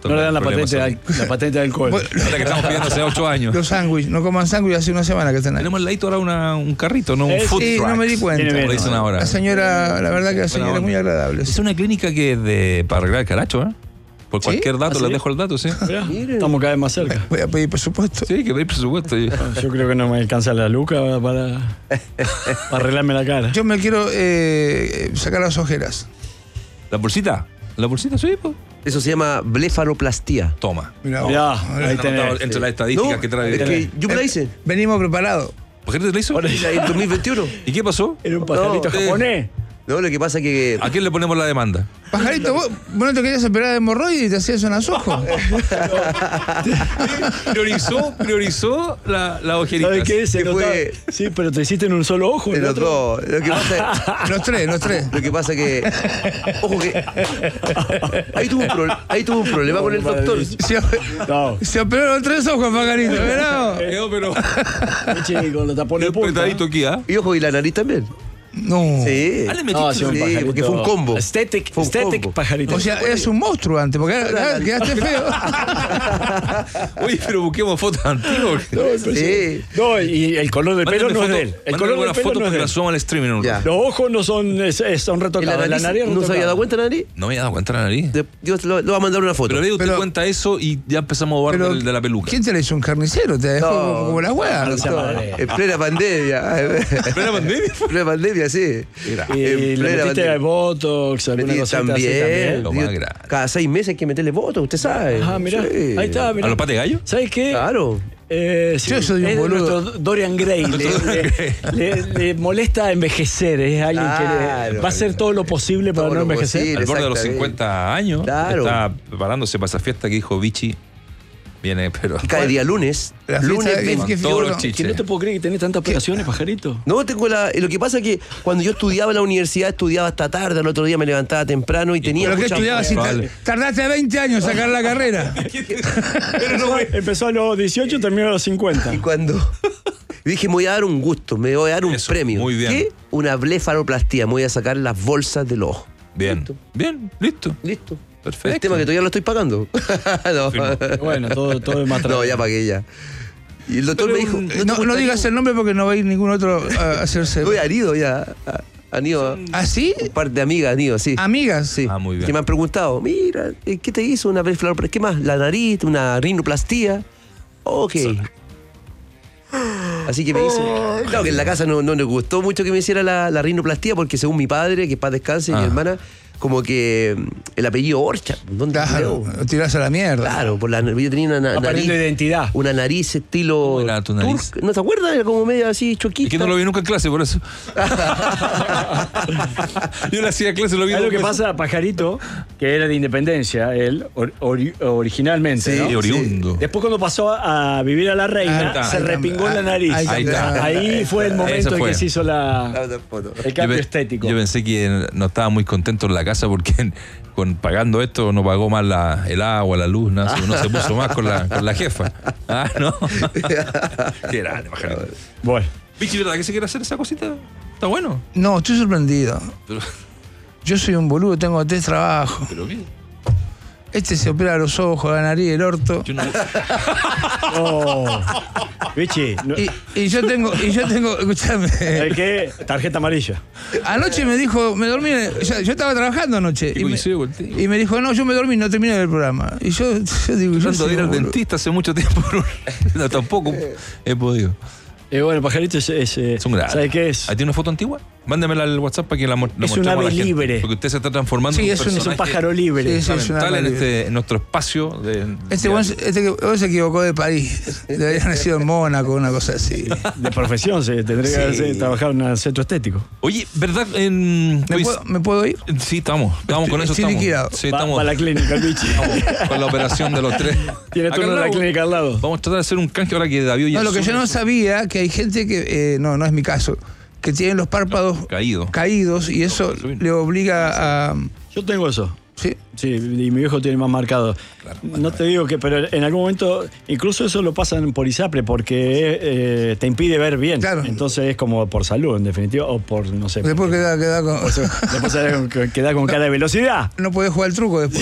rato. No le dan la patente de alcohol. La que estamos pidiendo hace 8 años. Los sándwiches, no coman sándwich hace una semana que están ahí. Tenemos al ladito ahora un carrito, ¿no? Un food Sí, truck. no me di cuenta. Como le dicen ahora. La señora, la verdad que la señora es muy agradable. Es una clínica que es para arreglar el caracho, ¿eh? Por ¿Sí? cualquier dato, ¿Ah, sí? les dejo el dato, sí. Mirá, estamos cada vez más cerca. Voy a pedir presupuesto. Sí, que pedir presupuesto. Yo creo que no me alcanza la luca para arreglarme la cara. Yo me quiero sacar las ojeras. ¿La bolsita? ¿La bolsita, sí, pues? Eso se llama blefaroplastía. Toma. Mirá, Mirá, ahí ahí Está tenés. anotado entre las estadísticas No, que trae. es que yo me la hice. Venimos preparados. ¿Por qué te la hizo? En 2021. ¿Y qué pasó? Era un pajarito No, japonés. No, lo que pasa es que ¿A quién le ponemos la demanda? Pajarito, vos no te querías operar de hemorroides y te hacías en los ojos. Priorizó la ojerita. ¿Sabes qué? Se ¿Qué notaba. fue? Sí, pero te hiciste en un solo ojo. de ¿el los otro? dos. Lo que pasa Los tres. Lo que pasa que. Ojo que. Ahí tuvo un problema con el doctor. No. Se operó los 3 ojos, Pajarito. ¿Verdad? Pero Che, con los tapones de punta. apretadito aquí, ¿ah? Y ojo, y la nariz también. No. Sí. Ah, le metiste No, sí, un Sí, pajarito. porque fue un combo. Aesthetic, Fue un aesthetic combo. pajarito. O sea, eres un monstruo antes, porque ahora quedaste feo. Oye, pero busquemos fotos antiguas. Sí. No, y el color del pelo no es de él. El color del pelo foto no es porque de la él. subamos al streaming. ¿No? Ya. Los ojos no son, son ¿Y retocados. La nariz es ¿No se había retocada. dado cuenta la nariz? No me había dado cuenta la nariz. Dios lo va a mandar una foto. Pero ve, usted Pero- cuenta eso y ya empezamos a dudar Pero, de la peluca. ¿quién te le hizo? ¿Un carnicero? Te dejó No. como la hueá. No se llama de- En plena pandemia. ¿En plena pandemia? En plena pandemia, sí. Mira, Y le plena metiste pandemia. Botox, alguna Metí cosita así también. Lo Digo, más grande. cada 6 meses hay que meterle votos, usted sabe. Ah, mirá. Sí. Ahí está, ¿A mirá. los pates de gallo? ¿Sabes qué? Claro. Sí, Yo soy un es boludo. nuestro Dorian Gray. Le molesta envejecer. Es alguien que Claro. va a hacer todo lo posible para Todo no lo envejecer. posible. Al borde de los Exactamente. 50 años. Claro. Está preparándose para esa fiesta que dijo Vichy. Viene, pero. Cae día lunes. La fiesta Lunes que- 20. que todos figura- los chiches. Que no te puedo creer que tenés tantas operaciones, pajarito. No, tengo lo que pasa es que cuando yo estudiaba en la universidad, estudiaba hasta tarde, al otro día me levantaba temprano y tenía ¿Pero qué mucha... estudiabas? Si tardaste 20 años en sacar la carrera. Empezó a los 18 y terminó a los 50. Y cuando dije, me voy a dar un gusto, me voy a dar un Eso, premio. muy bien. ¿Qué? Una blefaroplastía, me voy a sacar las bolsas del ojo. Bien. Listo. Bien, listo. Listo. Perfecto. El tema que todavía lo estoy pagando. no. Bueno, todo es más No, ya pagué ya. Y el doctor me dijo, No digas el nombre porque no va a ir ningún otro a hacerse. Voy a ido ya. Han ido ¿Ah, sí? un par de amigas, han ido, sí. ¿Amigas? Sí. Ah, muy bien. Que me han preguntado, mira, ¿qué te hizo una blefaroplastía? ¿Qué más? La nariz, una rinoplastía. Ok. Así que me dice. Claro que en la casa no les gustó mucho que me hiciera la rinoplastía porque según mi padre, que paz descanse, y mi hermana, como que el apellido Orcha. ¿Dónde Claro, creo? lo tirás a la mierda. Claro, yo tenía una Va nariz. perdiendo identidad. Una nariz estilo. ¿Cómo era tu nariz? ¿No te acuerdas? Era como media así, Es choquita. que no lo vi nunca en clase, por eso. Yo le hacía clase, lo vi. Es lo dos que veces. pasa a Pajarito, que era de Independencia, él originalmente. Sí, ¿no? Sí, oriundo. Después cuando pasó a vivir a La Reina, Ahí está. se repingó en la nariz. Ahí está. Ahí fue el momento Eso en fue. que se hizo el Yo cambio pe- estético. Yo pensé que no estaba muy contento en la casa porque pagando esto no pagó más el agua, la luz, nada, no se puso más con la jefa. Ah, no. Qué grande, pajarito. Bueno, Vichy, ¿verdad que se quiere hacer esa cosita? Está bueno. No, estoy sorprendido. Pero, Yo soy un boludo, tengo 3 trabajos. pero ¿qué? Este se opera los ojos, la nariz, el orto. Yo no. no. Vichy, no- Y yo tengo, escúchame. ¿sabes qué? Tarjeta amarilla. Anoche me dijo, me dormí, yo estaba trabajando anoche. ¿Qué coincidió con el tío? Y me dijo, no, yo me dormí, no terminé el programa. Y yo digo, yo Tratando soy de ir un al boludo. dentista hace mucho tiempo, pero no, tampoco he podido. Bueno, Pajarito es Son grandes. ¿sabes qué es? ¿Ahí tiene una foto antigua? Mándemela al WhatsApp para que la Es un mostremos a ave la gente. libre. Porque usted se está transformando Sí, en un es un personaje Es un pájaro libre. Sí, sí. es una fundamental en, maravilla. en nuestro espacio. Este se equivocó de París. Debería haber nacido en Mónaco, una cosa así. De profesión, se tendría que trabajar en un centro estético. Oye, ¿verdad? ¿Me puedo ir? Sí, estamos con eso. Sí, estamos. liquidado. Sí, Va estamos a la clínica, el Vichy. con la operación de los 3. Tiene Acá turno al en la lado. clínica al lado. Vamos a tratar de hacer un canje ahora que David ya No, lo que yo no sabía, que hay gente que, no es mi caso, que tienen los párpados caído. caídos y eso le obliga a... Yo tengo eso. Sí. Sí, y mi viejo tiene más marcado. Claro, No te digo que, pero en algún momento, incluso eso lo pasan por ISAPRE porque te impide ver bien. Claro. Entonces es como por salud, en definitiva, o por, no sé. Después queda con. Después queda con cara de velocidad. No podés jugar el truco después.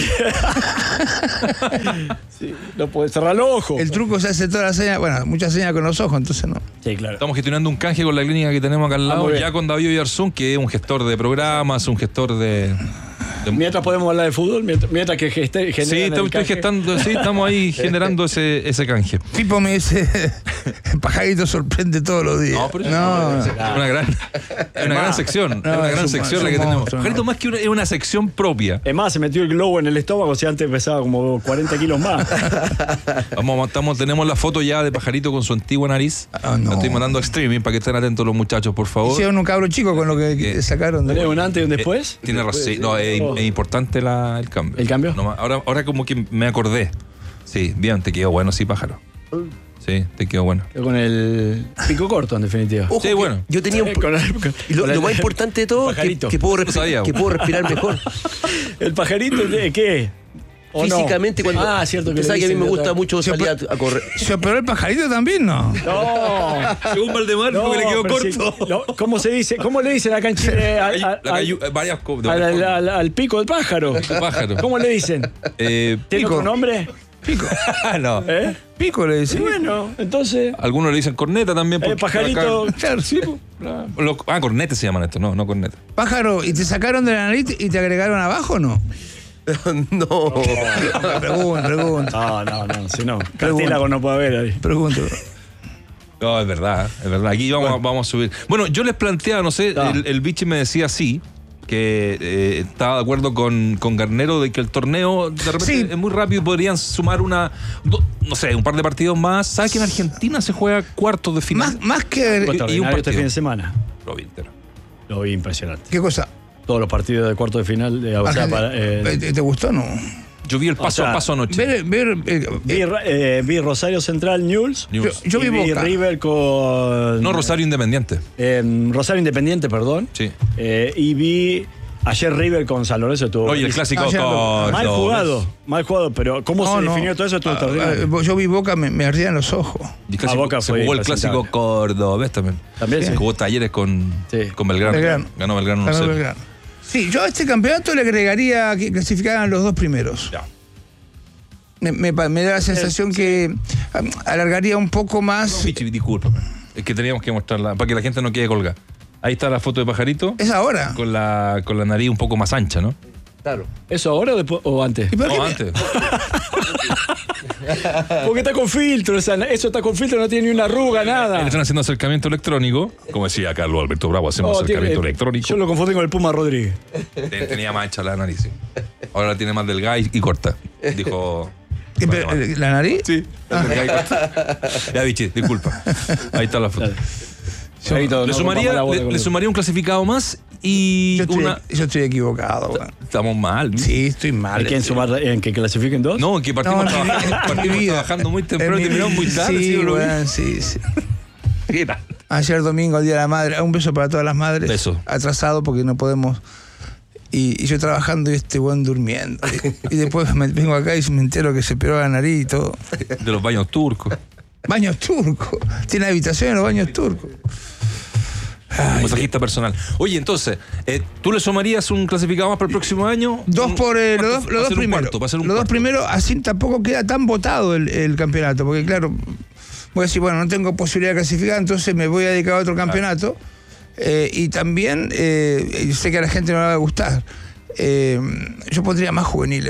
Sí, no puedes cerrar los ojos. El truco se hace toda la seña, bueno, muchas señas con los ojos, entonces no. Sí, claro. Estamos gestionando un canje con la clínica que tenemos acá al lado, muy bien. ya con David Oyarzún, que es un gestor de programas, un gestor de Mientras podemos hablar de fútbol, mientras que Sí, generan estoy gestando, sí, estamos ahí generando ese canje. Pipo me dice, el pajarito sorprende todos los días. No, pero No, es una gran sección. Es una gran es un sección la que monstruo, tenemos. ¿no? Pajarito más que es una sección propia. Es más, se metió el globo en el estómago, si antes pesaba como 40 kilos más. Tenemos la foto ya de Pajarito con su antigua nariz. Ah, no. La estoy mandando a streaming para que estén atentos los muchachos, por favor. hicieron un cabro chico con lo que sacaron. ¿Tenés un antes y un después? Tiene razón. Sí, no, es importante el cambio. ¿El cambio? No, ahora como que me acordé. Sí, bien, te quedó bueno, sí, Pájaro. Sí, te quedó bueno. Con el pico corto, en definitiva. Ojo, Sí, que bueno. yo tenía un... Y Lo más importante de todo, pajarito. que puedo No sabía. que puedo respirar mejor. ¿El pajarito qué? ¿O no? Físicamente, cuando... cierto que Usted sabe que a mí me gusta mucho Sí, salir pero- a correr. ¿Se operó el pajarito también? No. No. Según Valdemar, porque le quedó pero corto. ¿Cómo se dice? ¿Cómo le dicen acá en Chile Varias al pico del pájaro? pájaro. ¿Cómo le dicen? ¿Tiene Pico. otro nombre? Pico. No. ¿Eh? Pico le Sí, decía. bueno, entonces. Algunos le dicen corneta también. porque Pajarito. Claro, sí, po. cornetas se llaman estos, no cornetas. Pájaro, ¿y te sacaron de la nariz y te agregaron abajo o no? No. Pregunto. No, si no. Cartílago no puede haber ahí. Pregunto. No, es verdad. Aquí vamos a subir. Bueno, yo les planteaba, no sé, Ah. el bichi me decía sí, que estaba de acuerdo con Garnero de que el torneo de repente Sí. es muy rápido y podrían sumar no sé, un par de partidos más. ¿Sabes que en Argentina se juega cuartos de final? Más que. Extraordinario este partido. fin de semana. Lo vi entero. Lo vi impresionante. ¿Qué cosa? Todos los partidos de cuarto de final. O sea, ¿Te gustó o no? Yo vi el paso sea, a paso anoche. vi Rosario Central News. News. Yo vi y vi Boca. River con. No, Rosario Independiente. Rosario Independiente, perdón. Sí. Y vi ayer River con San Lorenzo. Estuvo Oye, el clásico Ayer no. mal jugado, pero cómo se definió todo eso estuvo extraordinario. Yo vi Boca, me ardían los ojos. Y clásico- Boca se fue jugó el impresentable. clásico cordobés también. También, Se sí. jugó Talleres con Belgrano. Belgrano. Ganó Belgrano Ganó 1-0. Belgrano. Sí, yo a este campeonato le agregaría que clasificaran los dos primeros. Ya. Me da la sensación que alargaría un poco más. Pichi, discúlpame. Es que teníamos que mostrarla para que la gente no quede colgada. Ahí está la foto de Pajarito Es ahora. con la nariz un poco más ancha, ¿no? Claro. ¿Eso ahora o, después, o antes? ¿Y por qué No, me- antes. Porque está con filtro, eso está con filtro, no tiene ni una arruga, Ahí nada. le están haciendo acercamiento electrónico. Como decía Carlos Alberto Bravo, hacemos Oh, acercamiento tiene- electrónico. Yo lo confundí con el Puma Rodríguez. Tenía más ancha la nariz, sí. Ahora la tiene más delgada y corta. Dijo. ¿Qué pe- Valdemar. ¿La nariz? Sí, más delgada y corta. Ya, bichi, disculpa. Ahí está la foto. Ahí todo, Le no sumaría, rompamos la bola le, con le eso. sumaría un clasificado más y Yo estoy equivocado. Bueno. Estamos mal. Sí, estoy ¿Hay mal. que sumar en que clasifiquen dos? No, que partimos, No, partimos vida. trabajando muy temprano y En mi terminamos muy vida. tarde. Sí, ¿sí? Lo vi. bueno, sí. ¿Qué tal? Ayer domingo, el Día de la Madre. Un beso para todas las madres. Beso. Atrasado porque no podemos. Y yo trabajando y este buen durmiendo. Y después vengo acá y me entero que se operó la nariz y todo. De los baños turcos. Baños turcos. Tiene habitación en los baños turcos. Masajista personal. Oye, entonces, ¿tú le sumarías un clasificado más para el próximo año? Dos por los dos primeros. Va a ser un Los dos cuarto. primeros, así tampoco queda tan votado el campeonato. Porque claro, voy a decir, bueno, no tengo posibilidad de clasificar, entonces me voy a dedicar a otro campeonato. Y también, sé que a la gente no le va a gustar. Yo pondría más juveniles.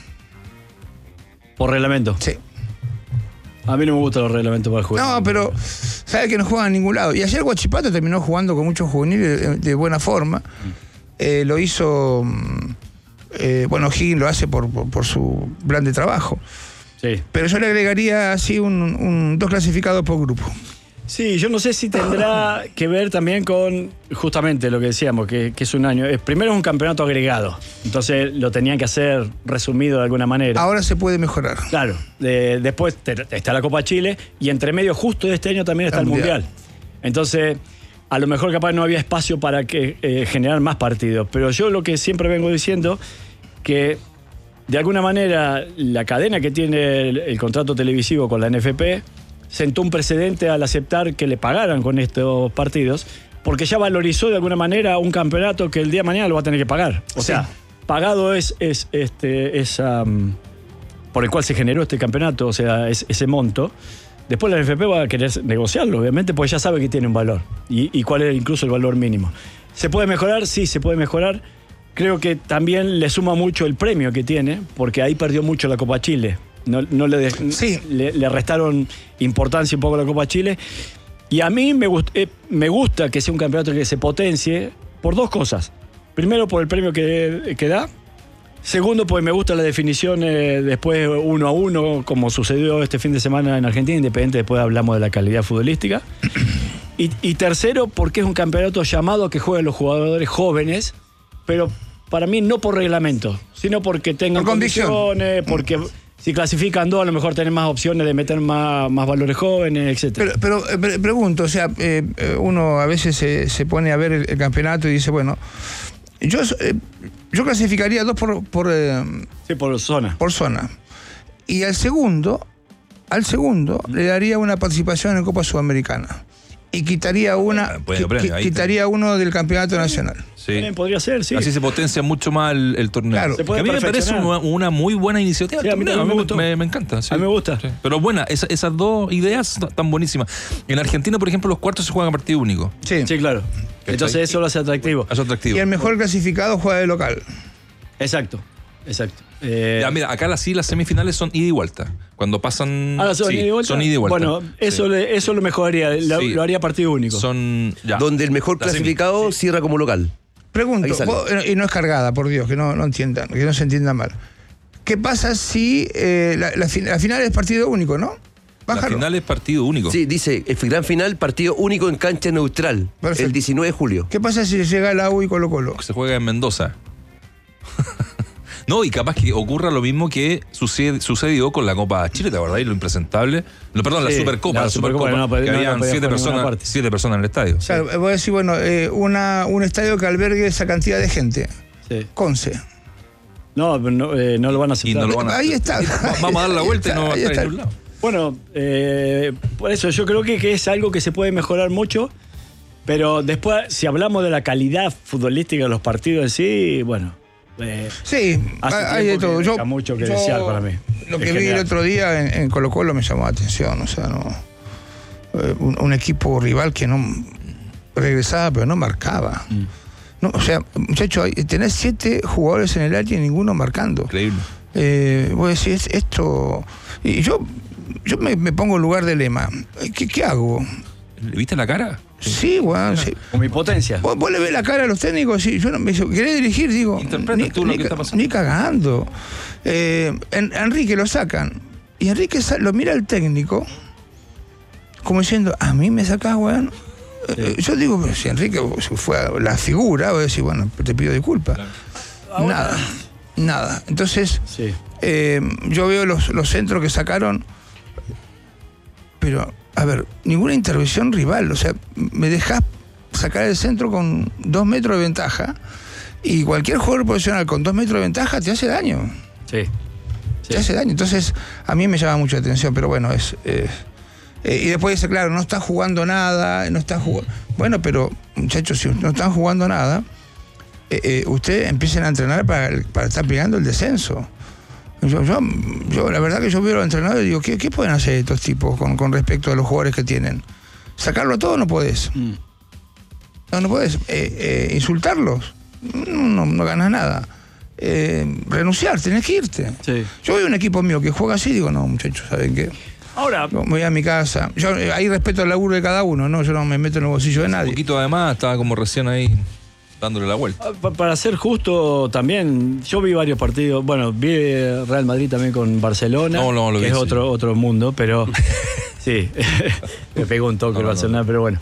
Por reglamento. Sí. A mí no me gustan los reglamentos para el juego. No, pero sabe que no juegan a ningún lado. Y ayer Guachipato terminó jugando con muchos juveniles de buena forma. Lo hizo, bueno, Higgins lo hace por su plan de trabajo. Sí. Pero yo le agregaría así dos clasificados por grupo. Sí, yo no sé si tendrá que ver también con justamente lo que decíamos, que es un año. Primero es un campeonato agregado, entonces lo tenían que hacer resumido de alguna manera. Ahora se puede mejorar. Claro, después está la Copa Chile y entre medio justo de este año también está el Mundial. Entonces, a lo mejor capaz no había espacio para que generar más partidos, pero yo lo que siempre vengo diciendo que de alguna manera, la cadena que tiene el contrato televisivo con la NFP sentó un precedente al aceptar que le pagaran con estos partidos, porque ya valorizó de alguna manera un campeonato que el día de mañana lo va a tener que pagar. O sea, pagado por el cual se generó este campeonato, o sea, ese monto. Después la NFP va a querer negociarlo, obviamente, porque ya sabe que tiene un valor y cuál es incluso el valor mínimo. ¿Se puede mejorar? Sí, se puede mejorar. Creo que también le suma mucho el premio que tiene, porque ahí perdió mucho la Copa Chile. Le restaron importancia un poco a la Copa Chile. Y a mí me gusta que sea un campeonato que se potencie por dos cosas. Primero, por el premio que da. Segundo, pues me gusta la definición después 1-1, como sucedió este fin de semana en Argentina, independiente, después hablamos de la calidad futbolística. Y tercero, porque es un campeonato llamado a que jueguen los jugadores jóvenes, pero para mí no por reglamento, sino porque tengan condiciones, porque si clasifican dos, a lo mejor tienen más opciones de meter más valores jóvenes, etc. Pero pregunto, o sea, uno a veces se pone a ver el campeonato y dice, bueno, yo clasificaría dos por zona. Por zona. Y al segundo le daría una participación en Copa Sudamericana. Y quitaría quitaría uno del campeonato nacional. Sí. Podría ser, sí. Así se potencia mucho más el torneo. Claro. Que a mí me parece una muy buena iniciativa. Sí, a mí me encanta. Sí. A mí me gusta. Sí. Pero buena, esas dos ideas están buenísimas. En Argentina, por ejemplo, los cuartos se juegan a partido único. Sí, claro. Entonces eso lo hace atractivo. Es atractivo. Y el mejor clasificado juega de local. Exacto. Ya, mira, acá las semifinales son ida y vuelta. Cuando pasan. ¿Son ida y vuelta? Son ida y vuelta. Bueno, eso lo mejoraría, lo haría partido único. Donde el mejor clasificado cierra como local. Pregunto, y no es cargada, por Dios, que no entiendan, que no se entienda mal. ¿Qué pasa si la final es partido único, no? Bájalo. La final es partido único. Sí, dice, el gran final, partido único en cancha neutral. Perfecto. El 19 de julio. ¿Qué pasa si llega el AU y Colo-Colo? Se juega en Mendoza. No, y capaz que ocurra lo mismo que sucedió con la Copa Chile, ¿te acordáis? Lo impresentable. La Supercopa. Que habían 7 personas en el estadio. Claro, voy a decir, bueno, un estadio que albergue esa cantidad de gente. Sí. Conce. No lo van a aceptar. Ahí está. Vamos a dar la vuelta y no va a estar en un lado. Bueno, por eso yo creo que es algo que se puede mejorar mucho, pero después, si hablamos de la calidad futbolística de los partidos en sí, bueno. Sí, hay de todo. Yo mucho que desear para mí. Lo que vi el otro día en Colo-Colo me llamó la atención. O sea, un equipo rival que no regresaba, pero no marcaba. No, o sea, muchachos, tenés 7 jugadores en el área y ninguno marcando. Increíble. Voy a decir, esto. Y yo me pongo en lugar de Lema. ¿Qué hago? ¿Le viste la cara? Sí, weón. Sí. Con mi potencia. ¿Vos le ves la cara a los técnicos? Sí, yo no me dice, ¿querés dirigir? Digo, tú lo que está pasando. Ni cagando. Enrique lo sacan. Y Enrique lo mira al técnico como diciendo, ¿a mí me sacás, weón? Sí. Yo digo, pero si Enrique fue la figura, voy a decir, bueno, te pido disculpas. Claro. Nada. Entonces, yo veo los centros que sacaron, pero, a ver, ninguna intervención rival. O sea, me dejás sacar el centro con 2 metros de ventaja y cualquier jugador profesional con 2 metros de ventaja te hace daño. Sí. Te hace daño. Entonces, a mí me llama mucho la atención, pero bueno, y después dice, claro, no está jugando nada, Bueno, pero, muchachos, si no están jugando nada, ustedes empiecen a entrenar para estar pegando el descenso. Yo la verdad que yo veo a los entrenadores y digo, ¿qué pueden hacer estos tipos con respecto a los jugadores que tienen? ¿Sacarlo todo? No podés. No podés. Insultarlos. No ganas nada. Renunciar, tenés que irte. Sí. Yo veo un equipo mío que juega así y digo, no, muchachos, ¿saben qué? Ahora, me voy a mi casa. Yo ahí respeto el laburo de cada uno, ¿no? Yo no me meto en el bolsillo de nadie. Un poquito además, estaba como recién ahí dándole la vuelta. Para ser justo también, yo vi varios partidos. Bueno, vi Real Madrid también con Barcelona, lo que vi, es otro mundo, pero sí, me pegó un toque el Barcelona, pero bueno.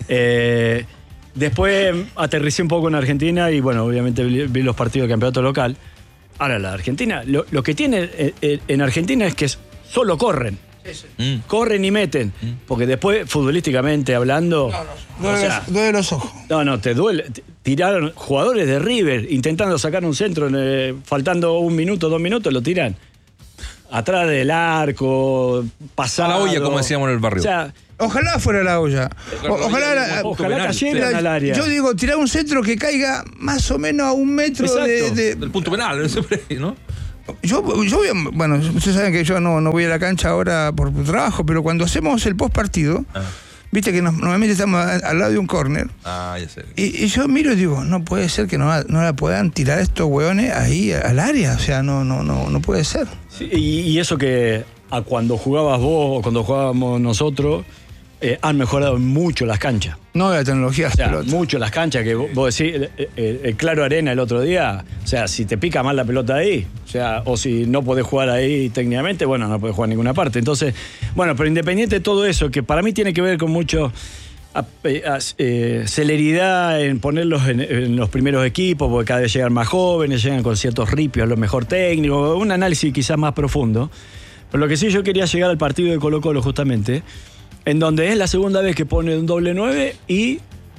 Después aterricé un poco en Argentina y bueno, obviamente vi los partidos del campeonato local. Ahora, la Argentina, lo que tiene en Argentina es que solo corren. Corren y meten. Porque después, futbolísticamente hablando... Duele los ojos. No, te duele. Tiraron jugadores de River intentando sacar un centro, faltando 1 minuto, 2 minutos, lo tiran. Atrás del arco, pasado. A la olla, como decíamos en el barrio. O sea, ojalá fuera la olla. Ojalá cayeran al área. Yo digo, tirar un centro que caiga más o menos a 1 metro del punto penal, ¿no? Bueno, ustedes saben que yo no voy a la cancha ahora por trabajo, pero cuando hacemos el post partido, viste que normalmente estamos al lado de un córner. Ya sé. Y yo miro y digo, no puede ser que no la puedan tirar estos hueones ahí al área. O sea, no puede ser. Sí, y eso que a cuando jugabas vos o cuando jugábamos nosotros, han mejorado mucho las canchas. No, la tecnología. O sea, mucho las canchas que vos decís, el Claro Arena el otro día, o sea, si te pica mal la pelota ahí, o sea, o si no podés jugar ahí técnicamente, bueno, no podés jugar en ninguna parte. Entonces, bueno, pero independiente de todo eso, que para mí tiene que ver con mucho celeridad en ponerlos en los primeros equipos, porque cada vez llegan más jóvenes, llegan con ciertos ripios, a lo mejor técnicos, un análisis quizás más profundo. Pero lo que sí yo quería llegar al partido de Colo-Colo justamente, en donde es la segunda vez que pone un doble 9 y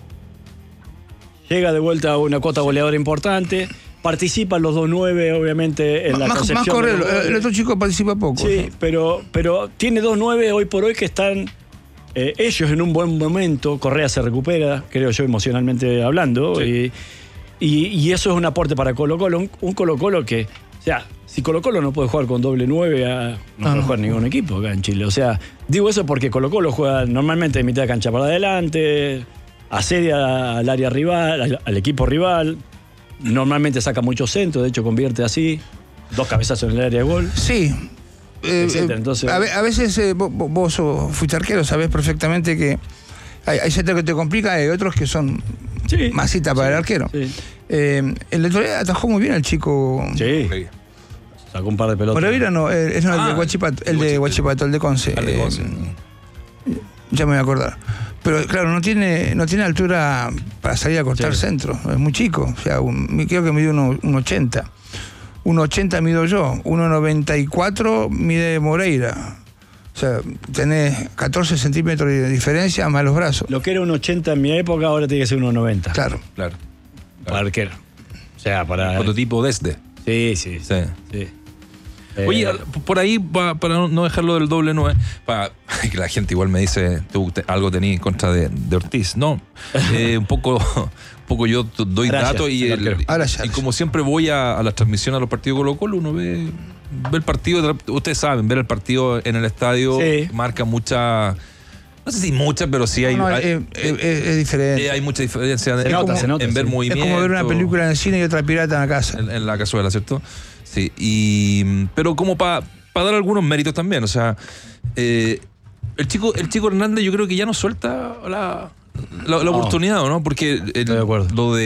llega de vuelta a una cuota goleadora importante. Participan los 2 9, obviamente, en la concepción. Más correr, el otro chico participa poco. Sí, pero tiene 2 9 hoy por hoy que están ellos en un buen momento. Correa se recupera, creo yo, emocionalmente hablando. Sí. Y eso es un aporte para Colo-Colo. Un Colo-Colo que, o sea, si Colo-Colo no puede jugar con doble 9, no puede jugar ningún equipo acá en Chile. O sea, digo eso porque Colo-Colo juega normalmente de mitad de cancha para adelante, asedia al área rival, al equipo rival. Normalmente saca muchos centros, de hecho convierte así. 2 cabezazos en el área de gol. Sí. Entonces, a veces vos fuiste arquero, sabés perfectamente que hay centros que te complican, hay otros que son masita para el arquero. Sí. El otro día atajó muy bien el chico. Sí. Sacó un par de pelotas. Moreira no, el de Huachipato, el de Huachipato, el de Conce. Ya me voy a acordar. Pero claro, no tiene altura para salir a cortar centro. Es muy chico. O sea, creo que mide 1,80. 1,80 mido yo. 1,94 mide Moreira. O sea, tenés 14 centímetros de diferencia más los brazos. Lo que era 1,80 en mi época, ahora tiene que ser 1,90. Claro. Para arquero. O sea, para... Prototipo desde. Sí. Oye, por ahí, para no dejarlo del doble 9, que la gente igual me dice, algo tenés en contra de Ortiz. No, un poco yo doy datos y como siempre voy a la transmisión a los partidos Colo-Colo, uno ve el partido, ustedes saben, ver el partido en el estadio marca mucha... No sé si muchas, pero sí hay... es diferente. Hay mucha diferencia se nota, en ver movimientos. Es como ver una película en el cine y otra pirata en la casa. En la cazuela, ¿cierto? Sí, pero como para dar algunos méritos también, o sea, el chico Hernández yo creo que ya no suelta la oportunidad, ¿no? Porque lo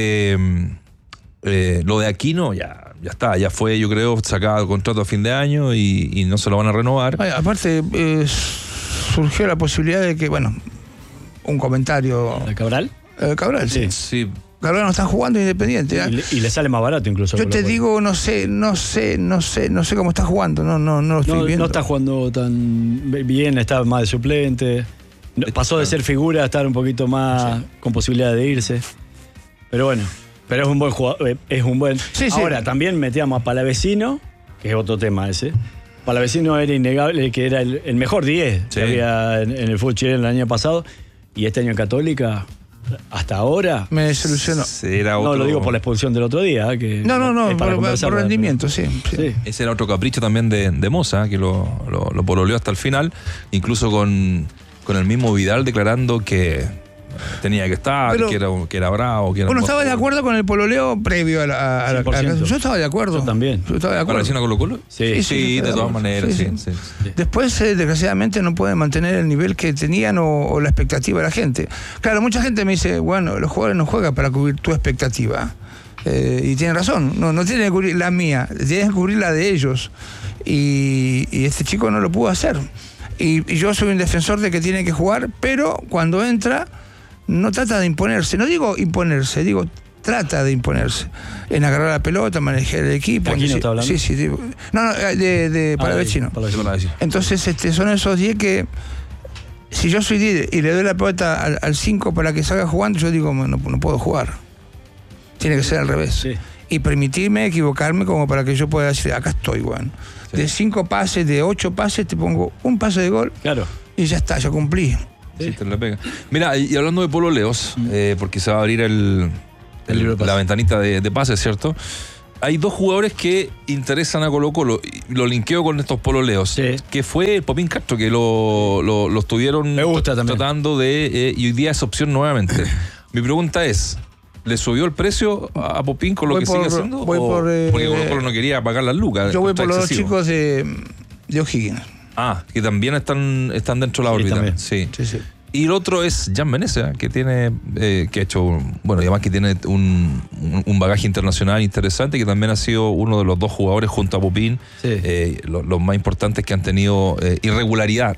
de Aquino ya está, ya fue, yo creo, sacado contrato a fin de año y no se lo van a renovar. Aparte, surgió la posibilidad de que, bueno, un comentario... ¿De Cabral? Cabral, sí. Cabral no está jugando Independiente. Y le sale más barato incluso. Yo te digo, no sé cómo está jugando. No lo estoy viendo. No está jugando tan bien, está más de suplente. Pasó de ser figura a estar un poquito más con posibilidad de irse. Pero bueno, es un buen jugador. Ahora, también metíamos a Palavecino, que es otro tema ese. Palavecino era innegable que era el mejor 10 que había en el fútbol chileno el año pasado. Y este año en Católica... Hasta ahora me desilusionó. No lo digo por la expulsión del otro día. Que por rendimiento, sí. Ese era otro capricho también de Moza, que lo pololeó hasta el final, incluso con el mismo Vidal declarando que tenía que estar, que era bravo. ¿Estaba de acuerdo con el pololeo previo a la yo estaba de acuerdo. Yo también. ¿Para decir a Colo-Colo? Sí, de todas maneras. Sí. Después, desgraciadamente, no pueden mantener el nivel que tenían o la expectativa de la gente. Claro, mucha gente me dice, bueno, los jugadores no juegan para cubrir tu expectativa. Y tienen razón, no tienen que cubrir la mía, tienen que cubrir la de ellos. Y este chico no lo pudo hacer. Y yo soy un defensor de que tiene que jugar, pero cuando entra... No trata de imponerse, no digo imponerse, digo trata de imponerse en agarrar la pelota, manejar el equipo. ¿Aquí no está hablando? Sí. No, de Palavecino. Entonces son esos 10 que, si yo soy líder y le doy la pelota al 5 para que salga jugando, yo digo, no puedo jugar. Tiene que ser al revés. Sí. Y permitirme equivocarme como para que yo pueda decir, acá estoy, weón. Sí. De 5 pases, de 8 pases, te pongo un pase de gol. Claro. Y ya está, ya cumplí. Sí, te la pega. Mira, y hablando de pololeos, porque se va a abrir la ventanita de pases, ¿cierto? Hay 2 jugadores que interesan a Colo-Colo, y lo linkeo con estos pololeos, que fue el Popín Castro, que lo estuvieron tratando de, y hoy día es opción nuevamente. Mi pregunta es, ¿le subió el precio a Popín con lo que sigue haciendo? Porque Colo-Colo no quería pagar las lucas. Yo voy por los 2 chicos de O'Higgins. Que también están dentro de la órbita. Sí. Y el otro es Jan Menezes, que tiene, que ha hecho, bueno, y además que tiene un bagaje internacional interesante, que también ha sido uno de los 2 jugadores junto a Popín, los más importantes que han tenido regularidad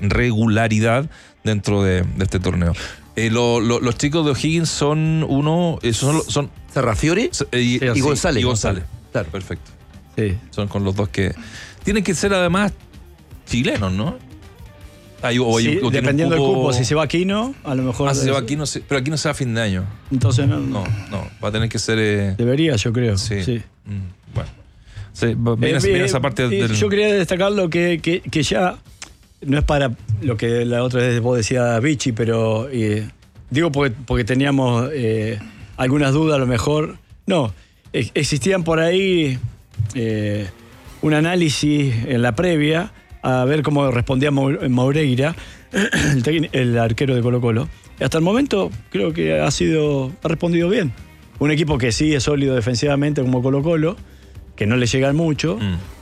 dentro de este torneo. Los chicos de O'Higgins son Sarrafiori y González. Y González. Claro, perfecto. Sí. Son con los 2 que tienen que ser además chilenos, ¿no? Dependiendo del cupo, si se va Aquino, a lo mejor. Si se va Aquino, pero Aquino se va a fin de año. Entonces no, va a tener que ser. Debería, yo creo. Sí. Bueno. Viene esa parte del. Yo quería destacar lo que ya no es para lo que la otra vez vos decías, Vichy, pero digo porque teníamos algunas dudas, a lo mejor. No, existían por ahí un análisis en la previa a ver cómo respondía Moureira, el arquero de Colo-Colo. Hasta el momento creo que ha respondido bien. Un equipo que sí es sólido defensivamente como Colo-Colo, que no le llegan mucho,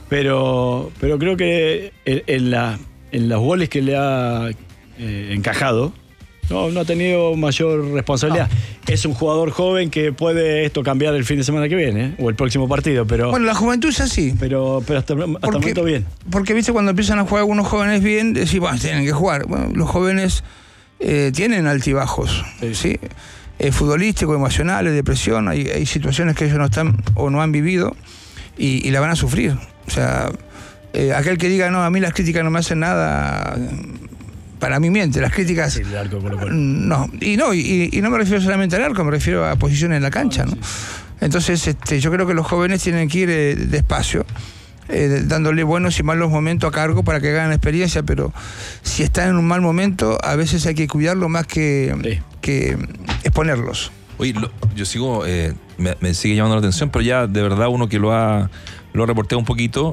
pero creo que en los goles que le ha encajado, no ha tenido mayor responsabilidad. Es un jugador joven que puede esto cambiar el fin de semana que viene, o el próximo partido, pero. Bueno, la juventud es así. Pero hasta el momento bien. Porque, viste, cuando empiezan a jugar algunos jóvenes bien, decís, bueno, tienen que jugar. Bueno, los jóvenes tienen altibajos, ¿sí? Futbolísticos, emocionales, depresión. Hay situaciones que ellos no están o no han vivido y la van a sufrir. O sea, aquel que diga, no, a mí las críticas no me hacen nada. Para mí miente, las críticas. Sí, el arco, no, y no me refiero solamente al arco, me refiero a posiciones en la cancha, ¿no? Sí. Entonces, yo creo que los jóvenes tienen que ir despacio, dándole buenos y malos momentos a cargo para que ganen experiencia, pero si están en un mal momento, a veces hay que cuidarlo más que exponerlos. Oye, yo sigo, me sigue llamando la atención, pero ya de verdad uno que lo ha reporteado un poquito.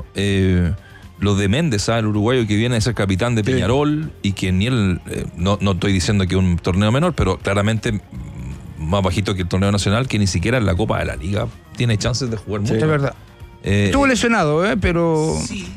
Lo de Méndez, el uruguayo que viene a ser capitán de Peñarol, y que ni él, no estoy diciendo que es un torneo menor, pero claramente más bajito que el torneo nacional, que ni siquiera en la Copa de la Liga tiene chances de jugar mucho. Es verdad. Estuvo lesionado, pero. Sí.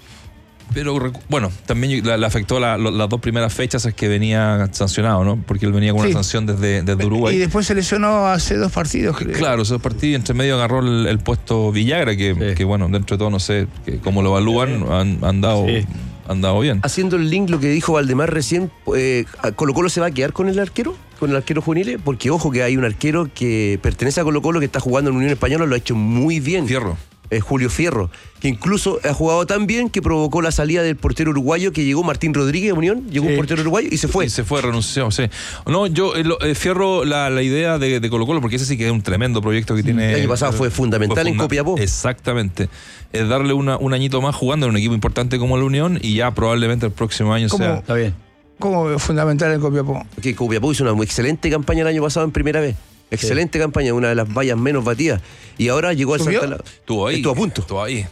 Pero bueno, también le afectó las 2 primeras fechas es que venía sancionado, ¿no? Porque él venía con una sanción desde Uruguay. Y después se lesionó hace 2 partidos, creo. Claro, esos partidos, entre medio agarró el puesto Villagra, que bueno, dentro de todo no sé cómo lo evalúan, han dado bien. Haciendo el link, lo que dijo Valdemar recién, ¿Colo-Colo se va a quedar con el arquero juvenil? Porque ojo que hay un arquero que pertenece a Colo-Colo que está jugando en Unión Española, lo ha hecho muy bien. Fierro. Julio Fierro, que incluso ha jugado tan bien que provocó la salida del portero uruguayo que llegó, Martín Rodríguez de Unión, llegó un portero uruguayo y se fue. Renunció, sí. No, yo, Fierro, la idea de Colo-Colo, porque ese sí que es un tremendo proyecto que tiene. El año pasado fue fundamental en Copiapó. Exactamente. Es darle un añito más jugando en un equipo importante como la Unión, y ya probablemente el próximo año sea. Está bien. ¿Cómo fundamental en Copiapó? Que Copiapó hizo una muy excelente campaña el año pasado en primera vez. Excelente campaña, una de las vallas menos batidas. Y ahora llegó al Santa Laura. Estuvo ahí. Estuvo a punto. Estuvo ahí.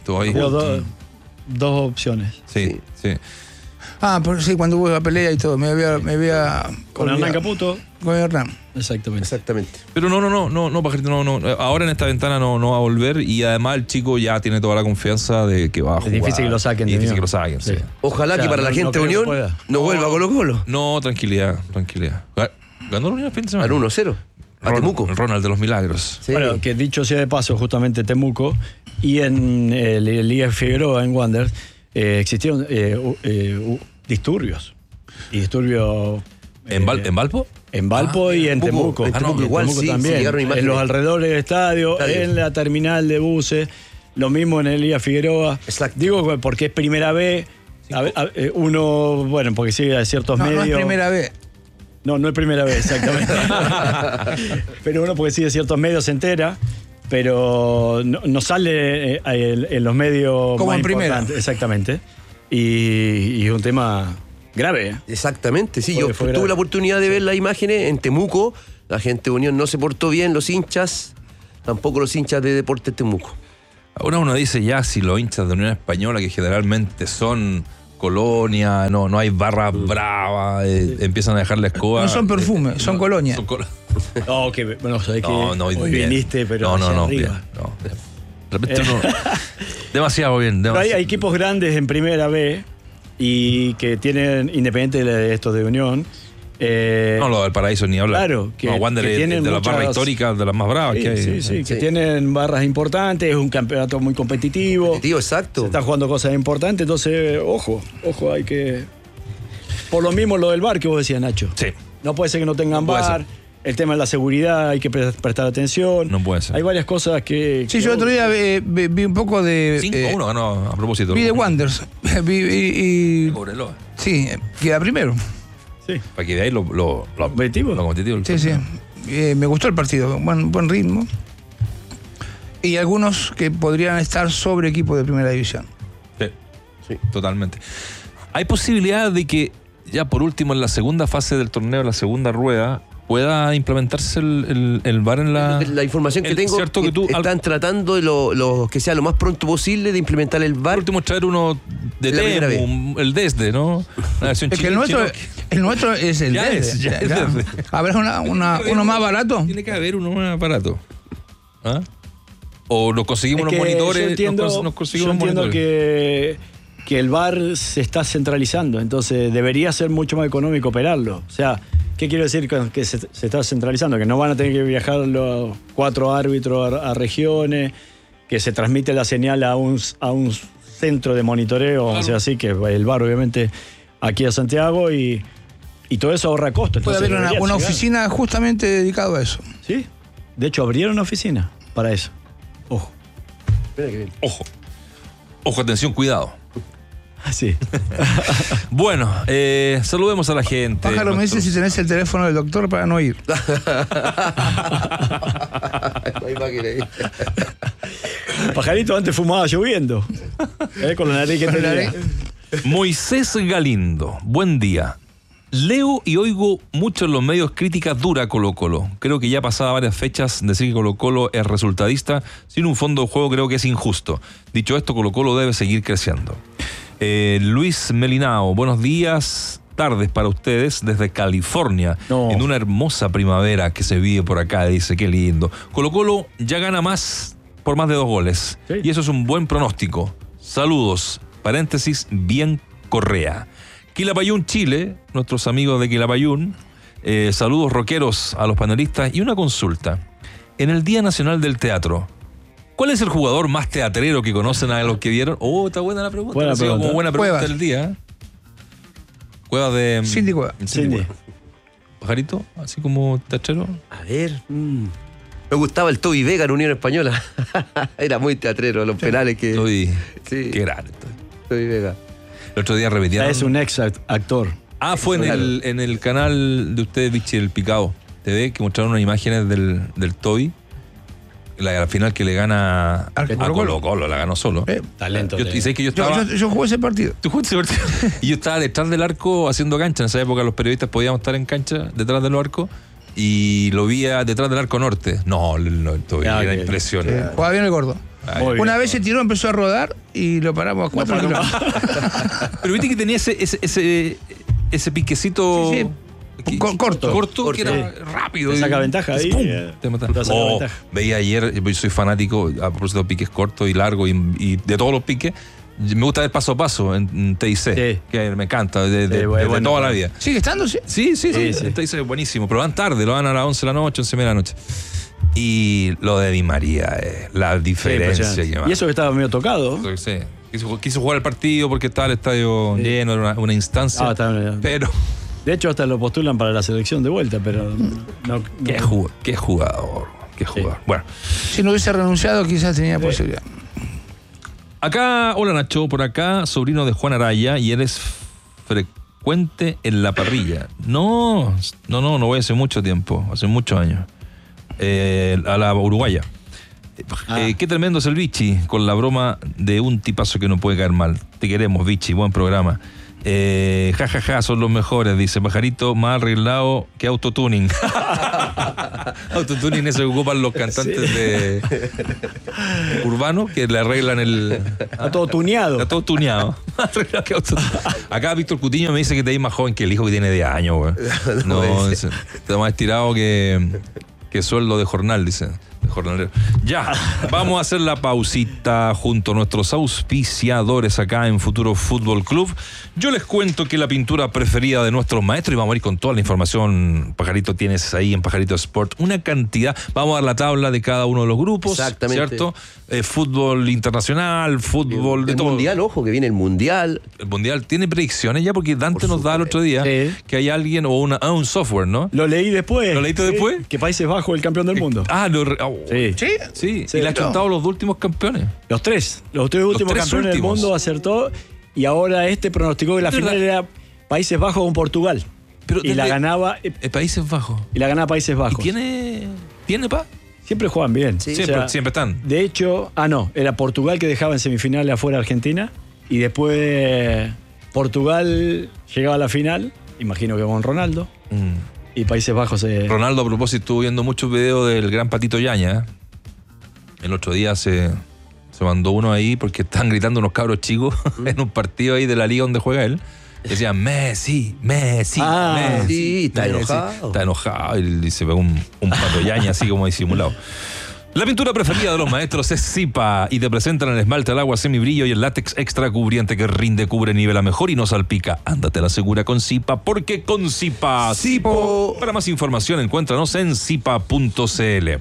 Dos opciones. Sí. Pero sí, cuando hubo la pelea y todo, me había con Hernán Caputo. Con Hernán. Exactamente. Pero no, Pajarito, no. Ahora en esta ventana no va a volver, y además el chico ya tiene toda la confianza de que va a jugar. Es difícil que lo saquen. Sí. Ojalá que para la gente de Unión no vuelva a Colo-Colo. No, tranquilidad. Ganó la Unión el fin de semana. Al 1-0. A Temuco. Ronald de los Milagros. Sí. Bueno, que dicho sea de paso, justamente Temuco y en el Liga Figueroa, en Wanderers, existieron disturbios. Y disturbios ¿En Valpo? En Valpo y en Temuco. En Temuco igual, Temuco también. En los alrededores del estadio, en la terminal de buses, lo mismo en Elías Figueroa. Exacto. Digo porque es primera vez. Uno, bueno, porque sigue a ciertos medios. No es primera vez. No es primera vez, exactamente. Pero uno porque sigue ciertos medios se entera, pero no sale en los medios como más en primera. importantes. Exactamente. Y es un tema grave. Exactamente, sí. Yo tuve la oportunidad de ver las imágenes en Temuco. La gente de Unión no se portó bien, los hinchas, tampoco los hinchas de Deportes Temuco. Ahora uno dice ya si los hinchas de Unión Española, que generalmente son colonia, no hay barras bravas, empiezan a dejar la escoba. No son perfumes, son colonia. No, que bueno, sabés que hoy bien. viniste, pero No, arriba. bien, no. De repente uno demasiado bien. Hay equipos grandes en primera B y que tienen, independiente de estos de Unión. No, lo del Paraíso ni hablar. Claro, que tienen de las barras históricas, de las más bravas que hay. Sí, que tienen barras importantes, es un campeonato muy competitivo. Exacto. Se están jugando cosas importantes, entonces, ojo, hay que... Por lo mismo lo del VAR que vos decías, Nacho. Sí. No puede ser que no tengan VAR. El tema de la seguridad, hay que prestar atención. No puede ser. Hay varias cosas que... Sí, yo otro día vi un poco de... 5-1 ganó a propósito. Vi de Wanderers. Cobreloa. Sí, queda primero. Sí. Para que de ahí lo competitivo. Lo competitivo. Sí. Me gustó el partido, buen ritmo. Y algunos que podrían estar sobre equipos de primera división. Sí, totalmente. ¿Hay posibilidad de que ya por último en la segunda fase del torneo, la segunda rueda, pueda implementarse el VAR en la información que tengo? ¿Cierto que tú están tratando de que sea lo más pronto posible de implementar el VAR. Por último traer uno de Temu, el DESDE, ¿no? Es que el nuestro es el DESDE. ¿Habrá uno más barato? Tiene que haber uno más barato. ¿Ah? O nos conseguimos unos monitores. Yo entiendo que el VAR se está centralizando, entonces debería ser mucho más económico operarlo. O sea, ¿qué quiero decir con que se está centralizando? Que no van a tener que viajar los 4 árbitros a regiones, que se transmite la señal a un centro de monitoreo, claro. O sea, así que el VAR obviamente aquí a Santiago y todo eso ahorra costos. Puede haber una oficina justamente dedicada a eso. Sí, de hecho abrieron una oficina para eso. Ojo. Ojo, atención, cuidado. Sí. Bueno, saludemos a la gente. Pájaro me dice si tenés el teléfono del doctor para no ir. Pajarito antes fumaba lloviendo. Con la nariz que tenía. Moisés Galindo, buen día. Leo y oigo mucho en los medios críticas duras a Colo-Colo. Creo que ya pasada varias fechas decir que Colo-Colo es resultadista sin un fondo de juego creo que es injusto. Dicho esto, Colo-Colo debe seguir creciendo. Luis Melinao, buenos días, tardes para ustedes desde California, en una hermosa primavera que se vive por acá, dice, qué lindo. Colo-Colo ya gana por más de 2 goles, sí. Y eso es un buen pronóstico. Saludos, paréntesis, bien Correa. Quilapayún, Chile, nuestros amigos de Quilapayún, saludos rockeros a los panelistas y una consulta. En el Día Nacional del Teatro, ¿cuál es el jugador más teatrero que conocen a los que vieron? Está buena la pregunta. Buena pregunta Cuevas. Del día. Cuevas de... Cindy Cuevas. Cindy. ¿Pajarito? Así como teatrero. A ver... Me gustaba el Toby Vega en Unión Española. Era muy teatrero, los penales que... Toby. Sí. Qué grande. Toby Vega. El otro día repetieron... Es un ex actor. Fue en el canal de ustedes, Vichy, el Picado TV, que mostraron unas imágenes del Toby. La final que le gana a Colo-Colo, la ganó solo. Talento. Yo jugué ese partido. ¿Tú jugaste ese partido? Y yo estaba detrás del arco haciendo cancha. En esa época los periodistas podíamos estar en cancha detrás del arco. Y lo vi detrás del arco norte. No, era impresionante. Jugaba bien el gordo. Una vez se tiró, empezó a rodar y lo paramos a 4 kilómetros. Pero viste que tenía ese piquecito... Sí. Corto, que era rápido. Te saca ventaja ahí. Te mata. Veía ayer, yo soy fanático a propósito de piques cortos y largos y de todos los piques. Me gusta ver paso a paso en TIC, que me encanta, de toda la vida. ¿Sigue estando? Sí. En TIC es buenísimo, pero van tarde, lo dan a las 11 de la noche, 11 de la noche. Y lo de Di María, la diferencia que y eso que estaba medio tocado. Sí. Quiso jugar el partido porque estaba el estadio lleno, era una instancia. Pero De hecho, hasta lo postulan para la selección de vuelta, pero no. Qué jugador. Sí. Bueno. Si no hubiese renunciado, quizás tenía posibilidad. Acá, hola Nacho, por acá, sobrino de Juan Araya, y eres frecuente en la parrilla. No voy hace mucho tiempo, hace muchos años. A la uruguaya. Qué tremendo es el Vichy, con la broma de un tipazo que no puede caer mal. Te queremos, Vichy, buen programa. Son los mejores, dice Pajarito, más arreglado que autotuning. Autotuning eso que ocupan los cantantes de urbanos, que le arreglan Está todo tuneado. Está todo tuneado. Acá Víctor Cutiño me dice que te ves más joven que el hijo que tiene 10 años, güey. No, está más estirado que sueldo de jornal, dice. Jornalero. Ya, vamos a hacer la pausita junto a nuestros auspiciadores acá en Futuro Fútbol Club. Yo les cuento que la pintura preferida de nuestros maestros, y vamos a ir con toda la información, Pajarito, tienes ahí en Pajarito Sport una cantidad. Vamos a dar la tabla de cada uno de los grupos. Exactamente. ¿Cierto? Fútbol internacional, fútbol de todo. El mundial, ojo, que viene el mundial. El mundial tiene predicciones ya, porque Dante nos da el otro día que hay alguien o un software, ¿no? Lo leí después. ¿Lo leíste después? Que Países Bajos es el campeón del mundo. Sí. Y le ha chuntado los últimos campeones. Los tres últimos campeones del mundo acertó. Y ahora pronosticó que la final era Países Bajos con Portugal. Pero y la ganaba Países Bajos. Y la ganaba Países Bajos. ¿Y tiene pa? Siempre juegan bien. Sí. Siempre están. De hecho, era Portugal que dejaba en semifinales afuera a Argentina. Y después Portugal llegaba a la final, imagino que con Ronaldo. Y Países Bajos Ronaldo, a propósito, estuvo viendo muchos videos del gran Patito Yaña. El otro día se mandó uno ahí porque estaban gritando unos cabros chicos en un partido ahí de la liga donde juega él. Decían Messi. Sí, está enojado. Está enojado y se ve un Pato Yaña así como disimulado. La pintura preferida de los maestros es Zipa, y te presentan el esmalte al agua semibrillo y el látex extra cubriente que rinde, cubre, nivela mejor y no salpica. Ándate a la segura con Zipa, porque con Zipa. Para más información encuéntranos en zipa.cl.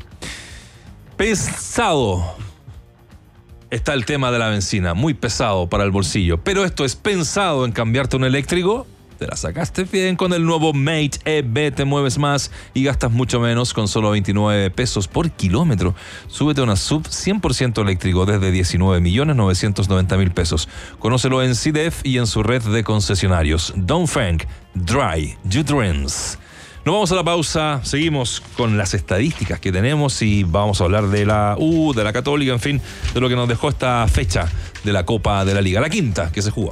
Pesado está el tema de la benzina, muy pesado para el bolsillo, pero esto es pensado en cambiarte un eléctrico. Te la sacaste bien con el nuevo Mate EV, te mueves más y gastas mucho menos con solo 29 pesos por kilómetro. Súbete a una sub 100% eléctrico desde 19.990.000 pesos. Conócelo en CDF y en su red de concesionarios. Dongfeng, Dry Your Dreams. Nos vamos a la pausa, seguimos con las estadísticas que tenemos y vamos a hablar de la Católica, en fin, de lo que nos dejó esta fecha de la Copa de la Liga, la quinta que se jugó.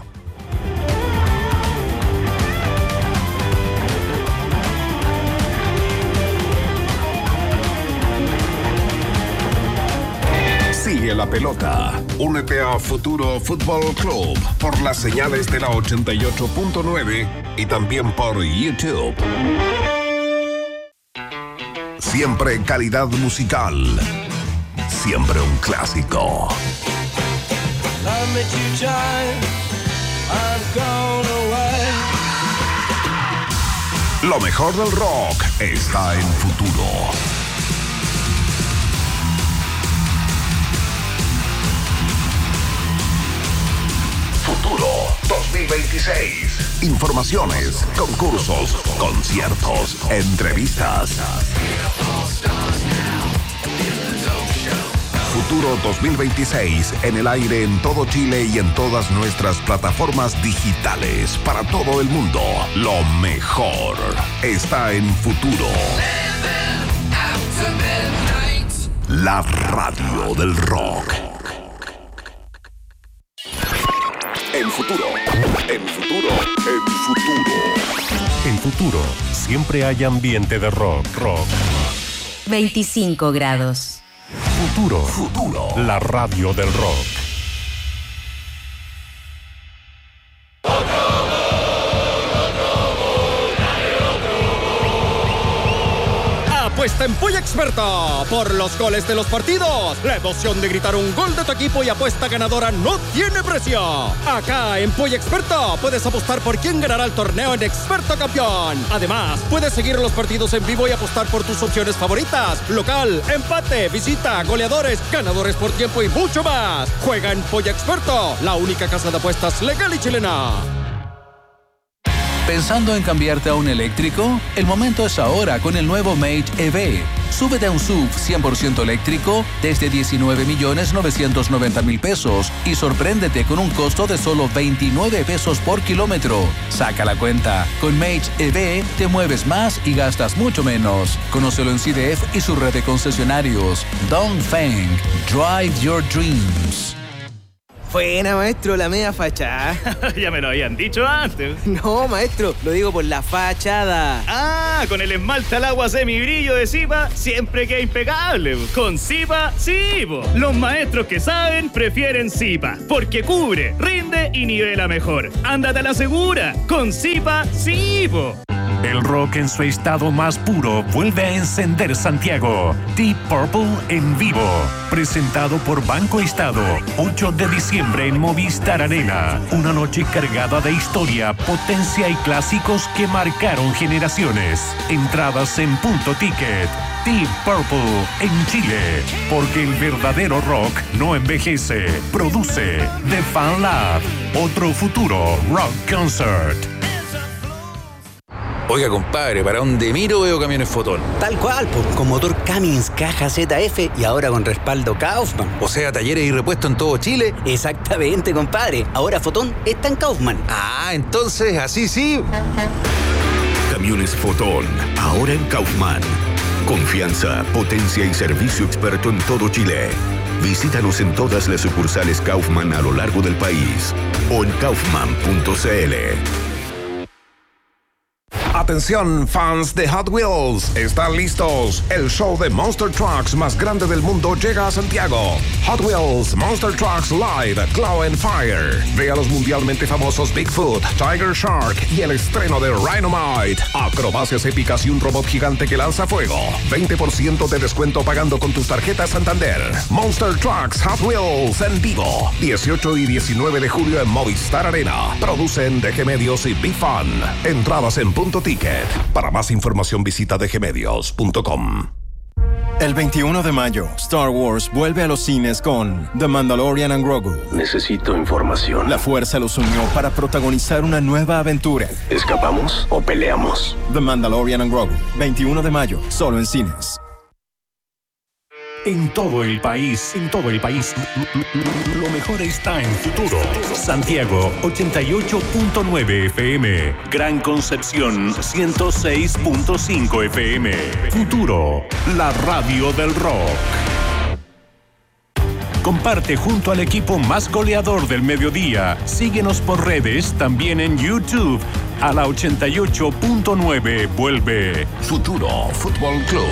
Sigue la pelota. Únete a Futuro Fútbol Club por las señales de la 88.9 y también por YouTube. Siempre calidad musical. Siempre un clásico. Lo mejor del rock está en Futuro. Futuro 2026. Informaciones, concursos, conciertos, entrevistas. Futuro 2026 en el aire en todo Chile y en todas nuestras plataformas digitales para todo el mundo. Lo mejor está en Futuro. La radio del rock. En Futuro. En Futuro siempre hay ambiente de rock. 25 grados. Futuro. La radio del rock. Apuesta en Polla Experta por los goles de los partidos. La emoción de gritar un gol de tu equipo y apuesta ganadora no tiene precio. Acá en Polla Experta puedes apostar por quién ganará el torneo en Experto Campeón. Además, puedes seguir los partidos en vivo y apostar por tus opciones favoritas: local, empate, visita, goleadores, ganadores por tiempo y mucho más. Juega en Polla Experto, la única casa de apuestas legal y chilena. ¿Pensando en cambiarte a un eléctrico? El momento es ahora con el nuevo Mage EV. Súbete a un SUV 100% eléctrico desde 19.990.000 pesos y sorpréndete con un costo de solo 29 pesos por kilómetro. Saca la cuenta. Con Mage EV te mueves más y gastas mucho menos. Conócelo en CDF y su red de concesionarios. Dongfeng. Drive your dreams. Buena, maestro, la media fachada. Ya me lo habían dicho antes. No, maestro, lo digo por la fachada. Ah, con el esmalte al agua semibrillo de Zipa, siempre queda impecable. Con Zipa, sí, po. Los maestros que saben prefieren Zipa, porque cubre, rinde y nivela mejor. Ándate a la segura. Con Zipa, sí, po. El rock en su estado más puro vuelve a encender Santiago. Deep Purple en vivo. Presentado por Banco Estado. 8 de diciembre en Movistar Arena. Una noche cargada de historia, potencia y clásicos que marcaron generaciones. Entradas en Punto Ticket. Deep Purple en Chile. Porque el verdadero rock no envejece. Produce The Fan Lab. Otro futuro rock concert. Oiga, compadre, ¿para dónde miro veo camiones Fotón? Tal cual, con motor Cummins caja ZF y ahora con respaldo Kaufman. O sea, talleres y repuestos en todo Chile. Exactamente, compadre. Ahora Fotón está en Kaufman. Ah, entonces, así sí. Camiones Fotón, ahora en Kaufman. Confianza, potencia y servicio experto en todo Chile. Visítanos en todas las sucursales Kaufman a lo largo del país o en kaufman.cl. Atención, fans de Hot Wheels, ¿están listos? El show de Monster Trucks más grande del mundo llega a Santiago. Hot Wheels Monster Trucks Live Claw and Fire. Ve a los mundialmente famosos Bigfoot, Tiger Shark y el estreno de Rhinomite. Acrobacias épicas y un robot gigante que lanza fuego. 20% de descuento pagando con tus tarjetas Santander. Monster Trucks Hot Wheels en vivo. 18 y 19 de julio en Movistar Arena. Producen DG Medios y Big Fun. Entradas en Punto Ticket. Para más información visita dgmedios.com. El 21 de mayo, Star Wars vuelve a los cines con The Mandalorian and Grogu. Necesito información. La Fuerza los unió para protagonizar una nueva aventura. ¿Escapamos o peleamos? The Mandalorian and Grogu, 21 de mayo, solo en cines. En todo el país, lo mejor está en Futuro. Santiago 88.9 FM, Gran Concepción 106.5 FM. Futuro, la radio del rock. Comparte junto al equipo más goleador del mediodía. Síguenos por redes, también en YouTube. A la 88.9 vuelve Futuro Fútbol Club.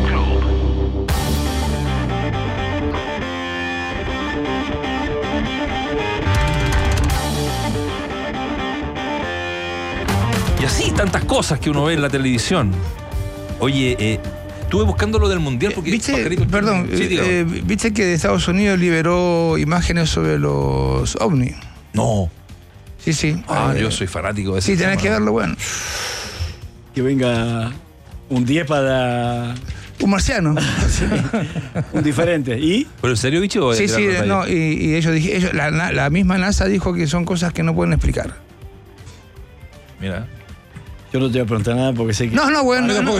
Y así, tantas cosas que uno ve en la televisión. Oye, estuve buscando lo del Mundial porque... ¿Viste que de Estados Unidos liberó imágenes sobre los ovnis? No. Sí. Yo soy fanático de eso. Sí, tenés que verlo, bueno. Que venga un 10 para... Un marciano. Sí. Un diferente. ¿Y? ¿Pero en serio, bicho? Sí, no, y ellos la misma NASA dijo que son cosas que no pueden explicar. Mira. Yo no te voy a preguntar nada porque sé que... No, a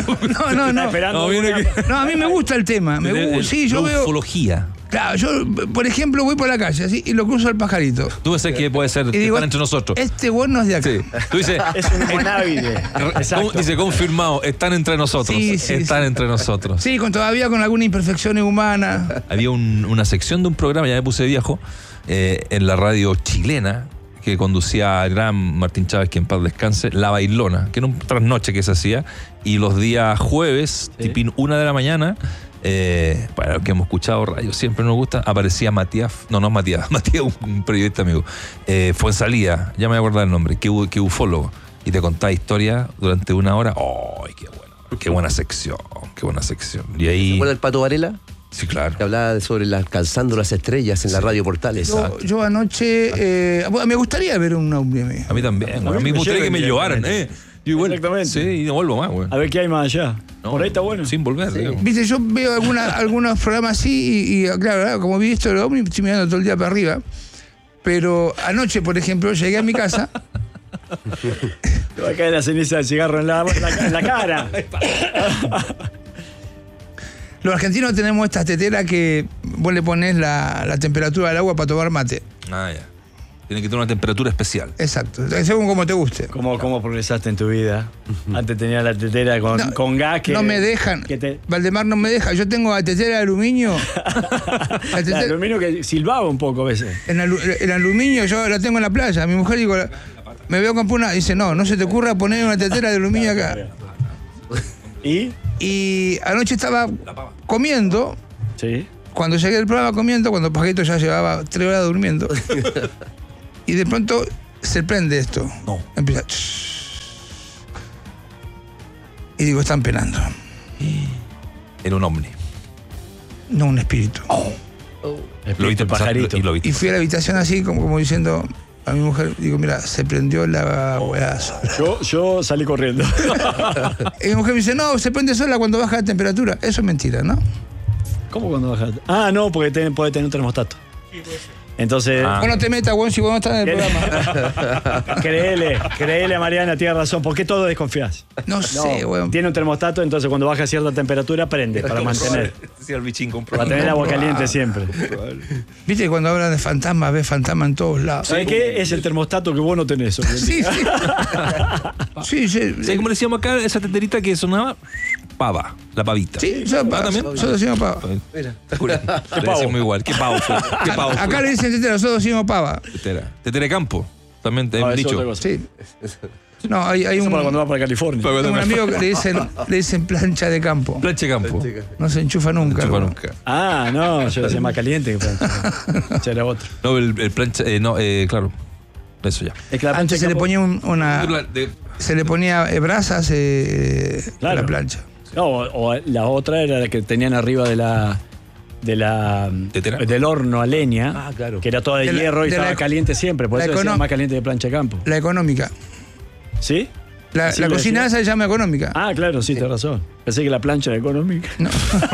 mí me gusta el tema. Sí, yo veo... ufología. Claro, yo, por ejemplo, voy por la calle así y lo cruzo al pajarito. Tú ves que puede ser que digo, están entre nosotros. Este bueno es de acá. Sí. Tú dices... es un monávide. Exacto. Dice, confirmado, están entre nosotros. Están entre nosotros. Sí, todavía con alguna imperfección humana. Había una sección de un programa, ya me puse viejo, en la radio chilena, que conducía el gran Martín Chávez, que en paz descanse, La Bailona, que era un trasnoche que se hacía, y los días jueves, tipín 1 de la mañana, para los que hemos escuchado radio, siempre nos gusta, aparecía Matías, un periodista amigo, Fuensalida, ya me voy a acordar el nombre, que ufólogo, y te contaba historias durante 1 hora. ¡Ay, qué buena sección! Y ahí... ¿Se acuerda el Pato Varela? Sí, claro. Que hablaba sobre alcanzando las estrellas en la radio Portales. Yo anoche... me gustaría ver un ovni. A mí también. A mí me gustaría que me llevaran. Yo igual. Exactamente. Sí, y no vuelvo más, güey. A ver qué hay más allá. No, por ahí está bueno. Sin volver, sí. Viste, yo veo algunos programas así y claro, como vi esto del ovni, estoy mirando todo el día para arriba. Pero anoche, por ejemplo, llegué a mi casa... Te va a caer la ceniza del cigarro en la cara. Los argentinos tenemos estas teteras que vos le pones la temperatura del agua para tomar mate. Ah, ya. Tiene que tener una temperatura especial. Exacto, según como te guste. ¿Cómo progresaste en tu vida? Antes tenía la tetera con gas que... No me dejan. Valdemar no me deja. Yo tengo la tetera de aluminio. El aluminio que silbaba un poco a veces. El aluminio yo la tengo en la playa. Mi mujer digo, me veo comprar una... Dice, no se te ocurra poner una tetera de aluminio acá. Y anoche estaba comiendo. Sí. Cuando llegué del programa comiendo, cuando Paquito ya llevaba 3 horas durmiendo. Y de pronto se prende esto. No. Empieza. Y digo, están penando. Era un ovni. No, un espíritu. Lo viste pajarito. Y fui a la habitación así, como diciendo a mi mujer, digo, mira, se prendió la weá sola. Yo salí corriendo. Y mi mujer me dice, no, se prende sola cuando baja la temperatura. Eso es mentira, ¿no? ¿Cómo cuando baja? No, porque puede tener un termostato. Entonces. Vos no te metas, weón, si vos no estás en el programa. Créele a Mariana, tiene razón. ¿Por qué todo desconfías? No sé, weón. Tiene un termostato, entonces cuando baja a cierta temperatura prende para mantener. Para tener agua caliente siempre. Viste que cuando hablan de fantasmas, ves fantasmas en todos lados. ¿Sabes qué? Es el termostato que vos no tenés. Sí. ¿Sabes cómo le decíamos acá esa teterita que sonaba? Pava, la pavita. Sí, yo también. Nosotros decimos pava. Mira, le decimos igual. ¿Qué pavo fue? Acá le dicen tetera, nosotros decimos pava. Tetera de campo. También te he dicho. Sí. No, hay un. Para cuando va para California. Tengo un amigo que le dicen plancha de campo. Plancha de campo. No se enchufa nunca. No, yo decía más caliente que plancha. Ese era otro. No, el plancha. Claro. Eso ya. Es que la antes se le ponía se le ponía brasas a la plancha. No, o la otra era la que tenían arriba del horno a leña, que era toda de hierro y estaba caliente siempre, por eso decía más caliente de plancha de campo. La económica. ¿Sí? La cocina esa se llama económica. Claro, sí, tienes razón. Pensé que la plancha era económica. No.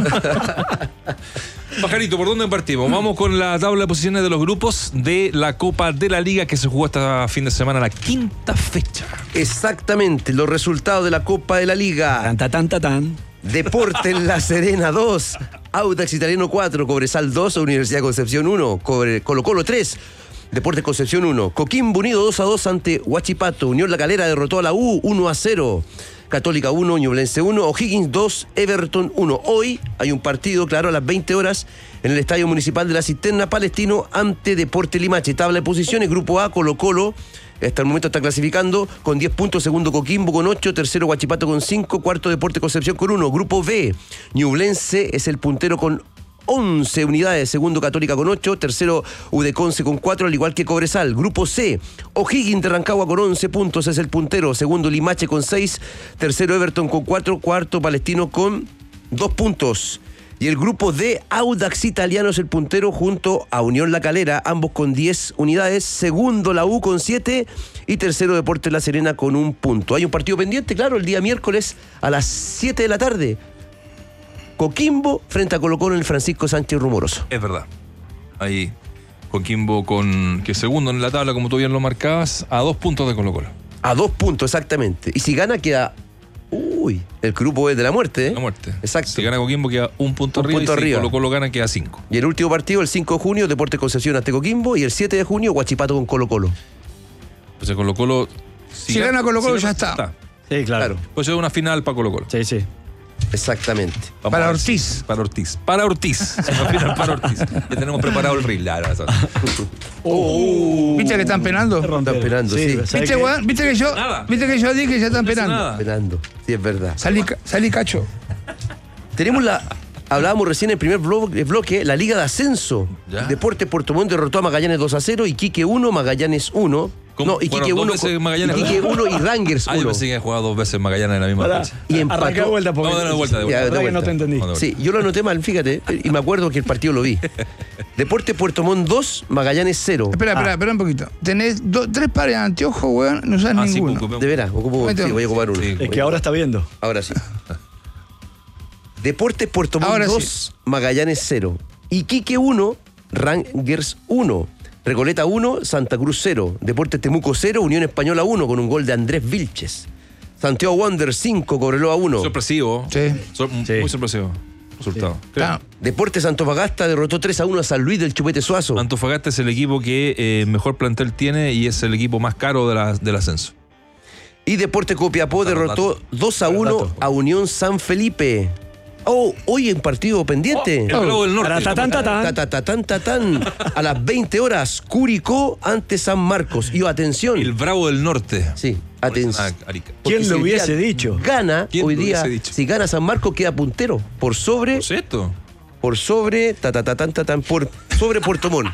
Pajarito, ¿por dónde partimos? Vamos con la tabla de posiciones de los grupos de la Copa de la Liga que se jugó este fin de semana, la 5ª fecha. Exactamente, los resultados de la Copa de la Liga. Tan. Deportes La Serena 2, Audax Italiano 4, Cobresal 2, Universidad Concepción 1, Colo-Colo 3, Deportes Concepción 1, Coquimbo Unido 2-2 ante Huachipato, Unión La Calera derrotó a la U 1-0, Católica 1, Ñublense 1, O'Higgins 2, Everton 1. Hoy hay un partido, claro, a las 20 horas en el Estadio Municipal de la Cisterna, Palestino ante Deportes Limache. Tabla de posiciones, Grupo A, Colo-Colo, hasta el momento está clasificando con 10 puntos, segundo Coquimbo con 8, tercero Huachipato con 5, cuarto Deportes Concepción con 1. Grupo B, Ñublense es el puntero con 11 unidades, segundo Católica con 8, tercero Udeconce con 4, al igual que Cobresal. Grupo C, O'Higgins de Rancagua con 11 puntos, es el puntero, segundo Limache con 6, tercero Everton con 4, cuarto Palestino con 2 puntos. Y el grupo D, Audax Italiano es el puntero junto a Unión La Calera, ambos con 10 unidades, segundo la U con 7 y tercero Deportes La Serena con 1 punto. Hay un partido pendiente, claro, el día miércoles a las 7 de la tarde. Coquimbo frente a Colo-Colo en el Francisco Sánchez Rumoroso. Es verdad. Ahí Coquimbo que segundo en la tabla, como tú bien lo marcabas, a 2 puntos de Colo-Colo. A 2 puntos, exactamente. Y si gana queda... el grupo es de la muerte, ¿eh? La muerte. Exacto. Si gana Coquimbo queda 1 punto arriba y si Colo-Colo gana queda 5. Y el último partido, el 5 de junio, Deportes Concepción ante Coquimbo y el 7 de junio, Huachipato con Colo-Colo. Pues el Colo-Colo... Si gana Colo-Colo ya está. Sí, claro. Pues es una final para Colo-Colo. Sí. Exactamente. Para Ortiz. Para Ortiz. Para Ortiz. Ya tenemos preparado el reel. ¿Viste que están penando? Están penando, sí. ¿Viste que yo dije que ya están penando? Penando, sí, es verdad. Salí cacho. Tenemos hablábamos recién en el primer bloque, la Liga de Ascenso. Deportes Puerto Montt derrotó a Magallanes 2-0, Iquique 1, Magallanes 1. ¿Cómo? No, Iquique 1 y Rangers 1. Yo pensé que he jugado 2 veces Magallanes en la misma fecha. Y empató. Arranca vuelta porque Vamos a dar una vuelta. Que no te entendí. Sí, yo lo anoté mal, fíjate, y me acuerdo que el partido lo vi. Deportes Puerto Montt 2, Magallanes 0. Espera un poquito. Tenés 3 pares de anteojos, weón, no usás ninguno. Sí, de veras, voy a ocupar uno. Es que ahora está viendo. Ahora sí. Deportes Puerto Montt 2, Magallanes 0. Iquique 1, Rangers 1. Recoleta 1, Santa Cruz 0. Deportes Temuco 0, Unión Española 1 con un gol de Andrés Vilches. Santiago Wanderers 5, Cobreloa 1. Sorpresivo. Sí. Muy sorpresivo. Resultado. Claro. Deportes Antofagasta derrotó 3-1 a San Luis del Chupete Suazo. Antofagasta es el equipo que mejor plantel tiene y es el equipo más caro del ascenso. Y Deportes Copiapó derrotó 2-1 a Unión San Felipe. Hoy en partido pendiente. El Bravo del Norte. A las 20 horas, Curicó ante San Marcos. Y atención. El Bravo del Norte. Sí, atención. ¿Quién lo hubiese dicho? Gana hoy día. Si gana San Marcos, queda puntero. Por sobre Puerto Montt.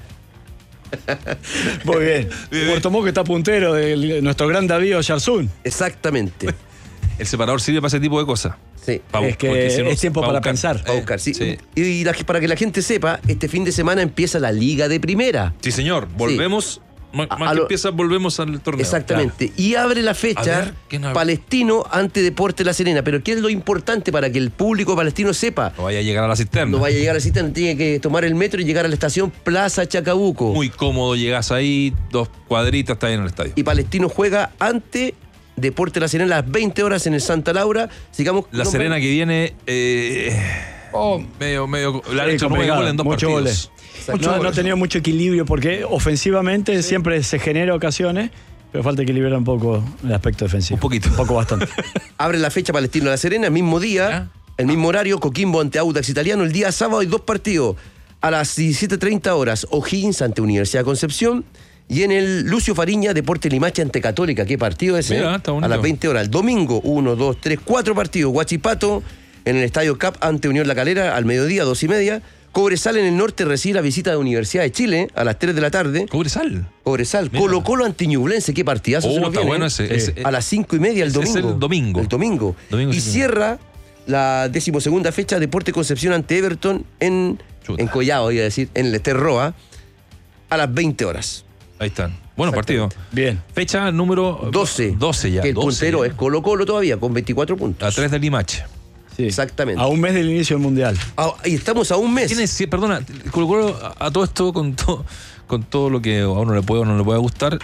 Muy bien. Puerto Montt que está puntero de nuestro gran David Oyarzún. Exactamente. El separador sirve para ese tipo de cosas. Sí. Es que es tiempo para pensar. Para buscar, sí. Y para que la gente sepa, este fin de semana empieza la Liga de Primera. Sí, señor. Volvemos. Volvemos al torneo. Exactamente. Claro. Y abre la fecha Palestino ante Deportes La Serena. Pero ¿qué es lo importante para que el público palestino sepa? No vaya a llegar a la cisterna. Tiene que tomar el metro y llegar a la estación Plaza Chacabuco. Muy cómodo, llegas ahí, 2 cuadritas, está ahí en el estadio. Y Palestino juega ante Deportes La Serena a las 20 horas en el Santa Laura. Sigamos. La Serena que viene medio la han hecho goles en 2 partidos. Goles. No ha tenido mucho equilibrio porque ofensivamente siempre se genera ocasiones, pero falta equilibrar un poco el aspecto defensivo. Un poquito. Un poco bastante. Abre la fecha Palestino La Serena, el mismo día, el mismo horario, Coquimbo ante Audax Italiano. El día sábado hay 2 partidos. A las 17:30 horas, O'Higgins ante Universidad de Concepción. Y en el Lucio Fariña, Deportes Limache ante Católica. ¿Qué partido ese? Mira, a las 20 horas. El domingo, 1, 2, 3, 4 partidos. Huachipato en el Estadio Cap ante Unión La Calera al mediodía, 2:30. Cobresal en el norte recibe la visita de Universidad de Chile a las 3 de la tarde. Cobresal. Colo-Colo ante Ñublense. Qué partidazo se nos está viene. Bueno ese. A las 5:30 el domingo. Es el domingo. El domingo. Y cierra la 12ª fecha Deportes Concepción ante Everton en Collado, iba a decir, en el Esterroa a las 20 horas. Ahí están. Bueno, partido. Bien. Fecha número 12. 12 ya. Que el puntero es Colo-Colo todavía, con 24 puntos. A 3 de Limache. Sí. Exactamente. A un mes del inicio del Mundial. Y estamos a un mes. Perdona, Colo-Colo a todo esto, con todo lo que a uno le puede o no le puede gustar,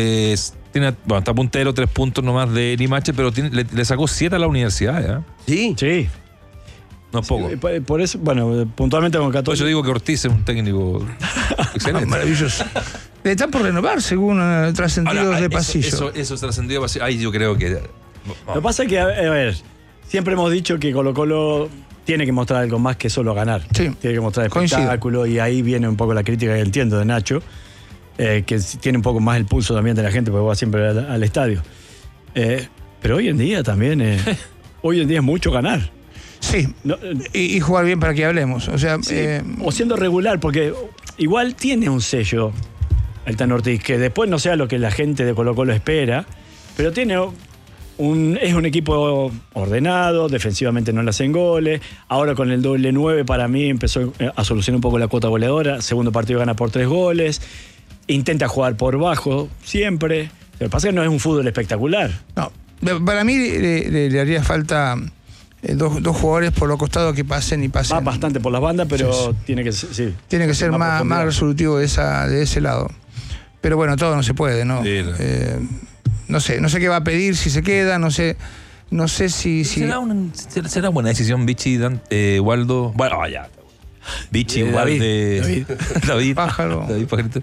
está puntero, 3 puntos nomás de Limache, pero le sacó 7 a la universidad, ¿eh? Sí. No es poco. Por eso, bueno, puntualmente con 14. Yo digo que Ortiz es un técnico excelente. Maravilloso. Están por renovar, según trascendidos de pasillo. Eso trascendido de pasillo. Ay, yo creo que. Lo que pasa es que, a ver, siempre hemos dicho que Colo-Colo tiene que mostrar algo más que solo ganar. Sí. Tiene que mostrar espectáculo. Y ahí viene un poco la crítica que entiendo de Nacho, que tiene un poco más el pulso también de la gente, porque va siempre al estadio. Pero hoy en día también, hoy en día es mucho ganar. Sí, y jugar bien para que hablemos. O sea, sí, o siendo regular, porque igual tiene un sello el Tan Ortiz, que después no sea lo que la gente de Colo-Colo espera, pero tiene es un equipo ordenado, defensivamente no le hacen goles. Ahora con el doble 9 para mí empezó a solucionar un poco la cuota goleadora. Segundo partido gana por 3 goles. Intenta jugar por bajo siempre. Lo que pasa es que no es un fútbol espectacular. No, para mí le haría falta dos jugadores por los costados que pasen y pasen. Va bastante por las bandas, pero sí. Tiene que ser más resolutivo de ese lado. Pero bueno, todo no se puede, ¿no? Sí. No sé qué va a pedir, si se queda, no sé si... ¿Será buena decisión Vichy, Waldo? Bueno, ya. Vichy, Waldo, David Pájaro. David Pajarito.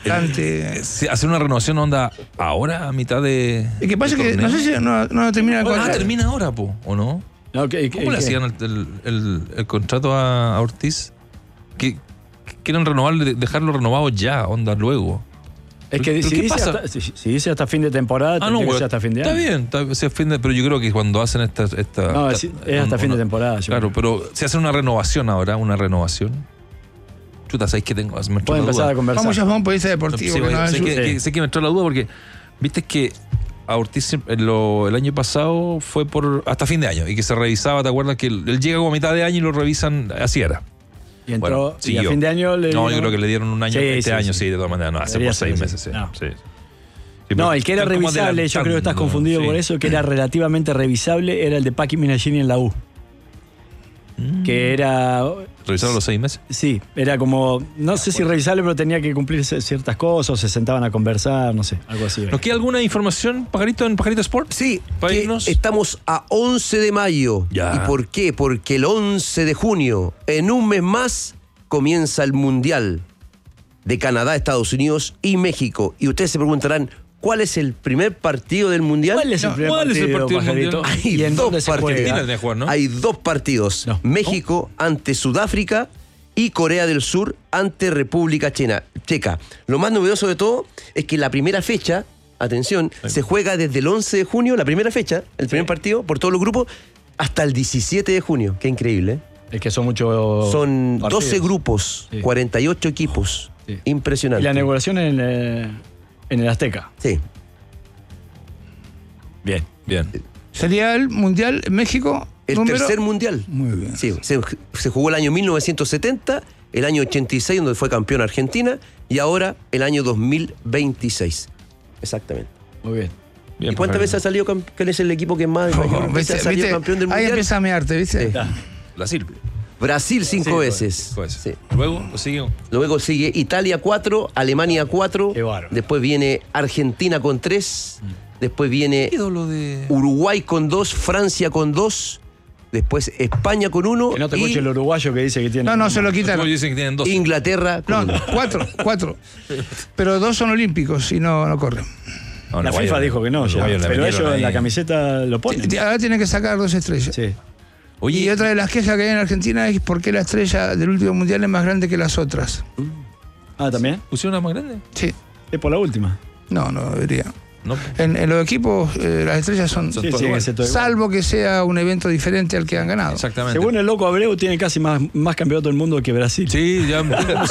Hacer una renovación onda ahora, a mitad de... Es que pasa que no sé si no termina el contrato. Termina ahora, ¿o no? ¿Cómo le hacían el contrato a Ortiz? Que quieren renovarlo, dejarlo renovado ya, onda luego. Es que si dice hasta fin de temporada, tiene que ser hasta fin de año. Está bien, pero yo creo que cuando hacen esta no, es hasta fin de temporada. Claro, pero si hacen una renovación ahora, chuta, ¿sabes qué tengo? Pueden empezar a conversar. Vamos a un periodista deportivo. Sé que me entró la duda porque viste que a Ortiz el año pasado fue hasta fin de año y que se revisaba, ¿te acuerdas? Que él llega como a mitad de año y lo revisan, así era. Y entró, y a fin de año le dieron... No, yo creo que le dieron un año, año, de todas maneras. No, hace por 6 meses, sí. No, el que era revisable, yo creo que estás confundido por eso, que era relativamente revisable, era el de Paqui Minagini en la U. que era... ¿Revisaron los 6 meses? Sí, era como, no sé si revisarle, pero tenía que cumplir ciertas cosas, o se sentaban a conversar, no sé, algo así. ¿Nos queda alguna información, Pajarito, en Pajarito Sport? Sí, estamos a 11 de mayo. Ya. ¿Y por qué? Porque el 11 de junio, en un mes más, comienza el Mundial de Canadá, Estados Unidos y México. Y ustedes se preguntarán, ¿cuál es el primer partido del Mundial? ¿Cuál es el primer partido del Mundial? Hay dos partidos. Hay dos partidos. México ante Sudáfrica y Corea del Sur ante República Checa. Lo más novedoso de todo es que la primera fecha, atención, se juega desde el 11 de junio, la primera fecha, el primer partido, por todos los grupos, hasta el 17 de junio. Qué increíble, ¿eh? Es que son muchos. Son partidos. 12 grupos, 48 equipos. Sí. Impresionante. Y la inauguración en el Azteca. Sí. Bien. ¿Sería el Mundial en México? El tercer Mundial. Muy bien. Sí, se jugó el año 1970, el año 86, donde fue campeón Argentina, y ahora el año 2026. Exactamente. Muy bien. ¿Y cuántas veces ha salido campeón? ¿Cuál es el equipo que más ha salido campeón del Mundial? Ahí empieza a mearte, ¿viste? Sí. Brasil 5 veces. Sí. Luego sigue Italia 4, Alemania 4. Después viene Argentina con 3. Después viene Uruguay con 2, Francia con 2. Después España con 1. Que no te escuche el uruguayo que dice que tiene. No, se lo quitaron. Dicen que tienen 2. Inglaterra con 1. 4. Pero 2 son olímpicos y no corren. No, la FIFA dijo que no, ya, pero ellos en la camiseta lo ponen. Ahora tienen que sacar 2 estrellas. Sí. Oye, y otra de las quejas que hay en Argentina es por qué la estrella del último mundial es más grande que las otras. ¿También? ¿Pusieron una más grande? Sí. ¿Es por la última? No debería. No. En los equipos las estrellas son salvo que sea un evento diferente al que han ganado. Exactamente. Según el loco Abreu tiene casi más campeonato del mundo que Brasil. Sí, ya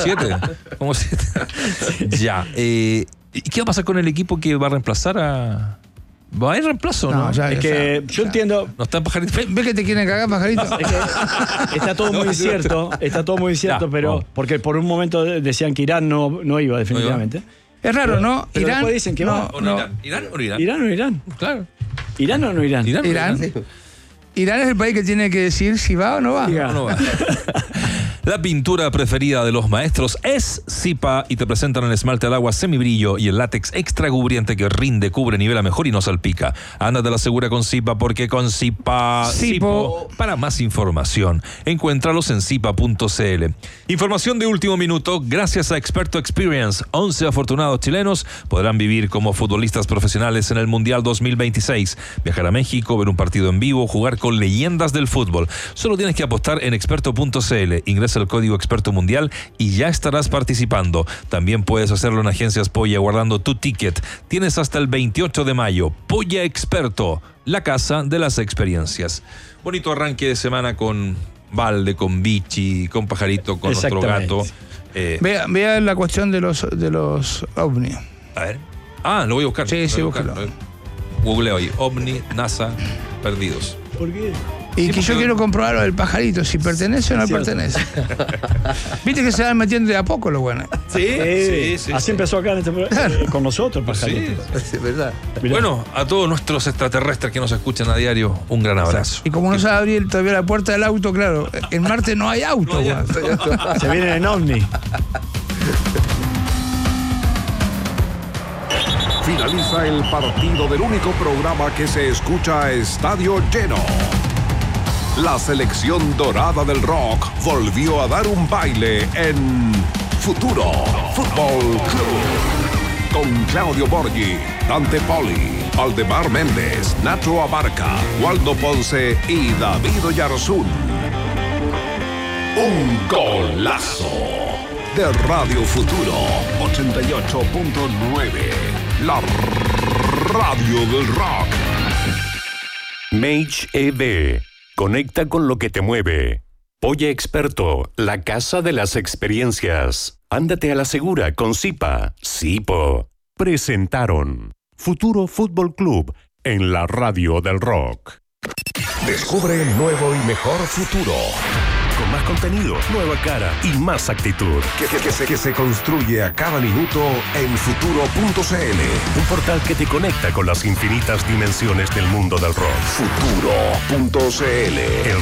como 7. Ya. ¿Y qué va a pasar con el equipo que va a reemplazar a...? ¿Va a haber reemplazo? No, ya, es que yo entiendo. No está Pajarito. ¿Ves que te quieren cagar, Pajarito? Es que está todo muy cierto. Está todo muy cierto, pero. Porque por un momento decían que Irán no iba, definitivamente. Es raro, ¿no? Pero Irán. Después dicen que va. ¿Irán o Irán? ¿Irán o Irán? Claro. ¿Irán o no Irán? Irán es el país que tiene que decir si va o no va. No va. La pintura preferida de los maestros es Zipa y te presentan el esmalte al agua semibrillo y el látex extra cubriente que rinde, cubre, nivela mejor y no salpica. Ándate la segura con Zipa porque con Zipa... Para más información, encuéntralos en zipa.cl. Información de último minuto, gracias a Experto Experience. 11 afortunados chilenos podrán vivir como futbolistas profesionales en el Mundial 2026. Viajar a México, ver un partido en vivo, jugar con leyendas del fútbol. Solo tienes que apostar en experto.cl. Ingresa el código Experto Mundial y ya estarás participando. También puedes hacerlo en Agencias Polla guardando tu ticket. Tienes hasta el 28 de mayo. Polla Experto, la casa de las experiencias. Bonito arranque de semana con Valde, con Vichy, con Pajarito, con nuestro gato. Vea la cuestión de los ovni. A ver. Lo voy a buscar. Sí, búscalo. Googleo ahí. OVNI, NASA, perdidos. ¿Por qué? Y que yo quiero comprobarlo del pajarito, si pertenece o no pertenece. Viste que se van metiendo de a poco lo bueno. Sí. Así empezó acá con nosotros, pajarito. Sí, es verdad. Bueno, a todos nuestros extraterrestres que nos escuchan a diario, un gran abrazo. Y como no sabe abrir todavía la puerta del auto, claro, en Marte no hay auto. Se vienen en ovni. Finaliza el partido del único programa que se escucha a estadio lleno. La selección dorada del rock volvió a dar un baile en Futuro Fútbol Club. Con Claudio Borghi, Dante Poli, Aldemar Méndez, Nacho Abarca, Waldo Ponce y David Oyarzún. Un golazo de Radio Futuro 88.9. La radio del rock. Mage EV. Conecta con lo que te mueve. Polla Experto, la casa de las experiencias. Ándate a la segura con Zipa. Zipo. Presentaron Futuro Fútbol Club en la radio del rock. Descubre el nuevo y mejor futuro. Con más contenido, nueva cara y más actitud. Que se construye a cada minuto en futuro.cl. Un portal que te conecta con las infinitas dimensiones del mundo del rock. Futuro.cl.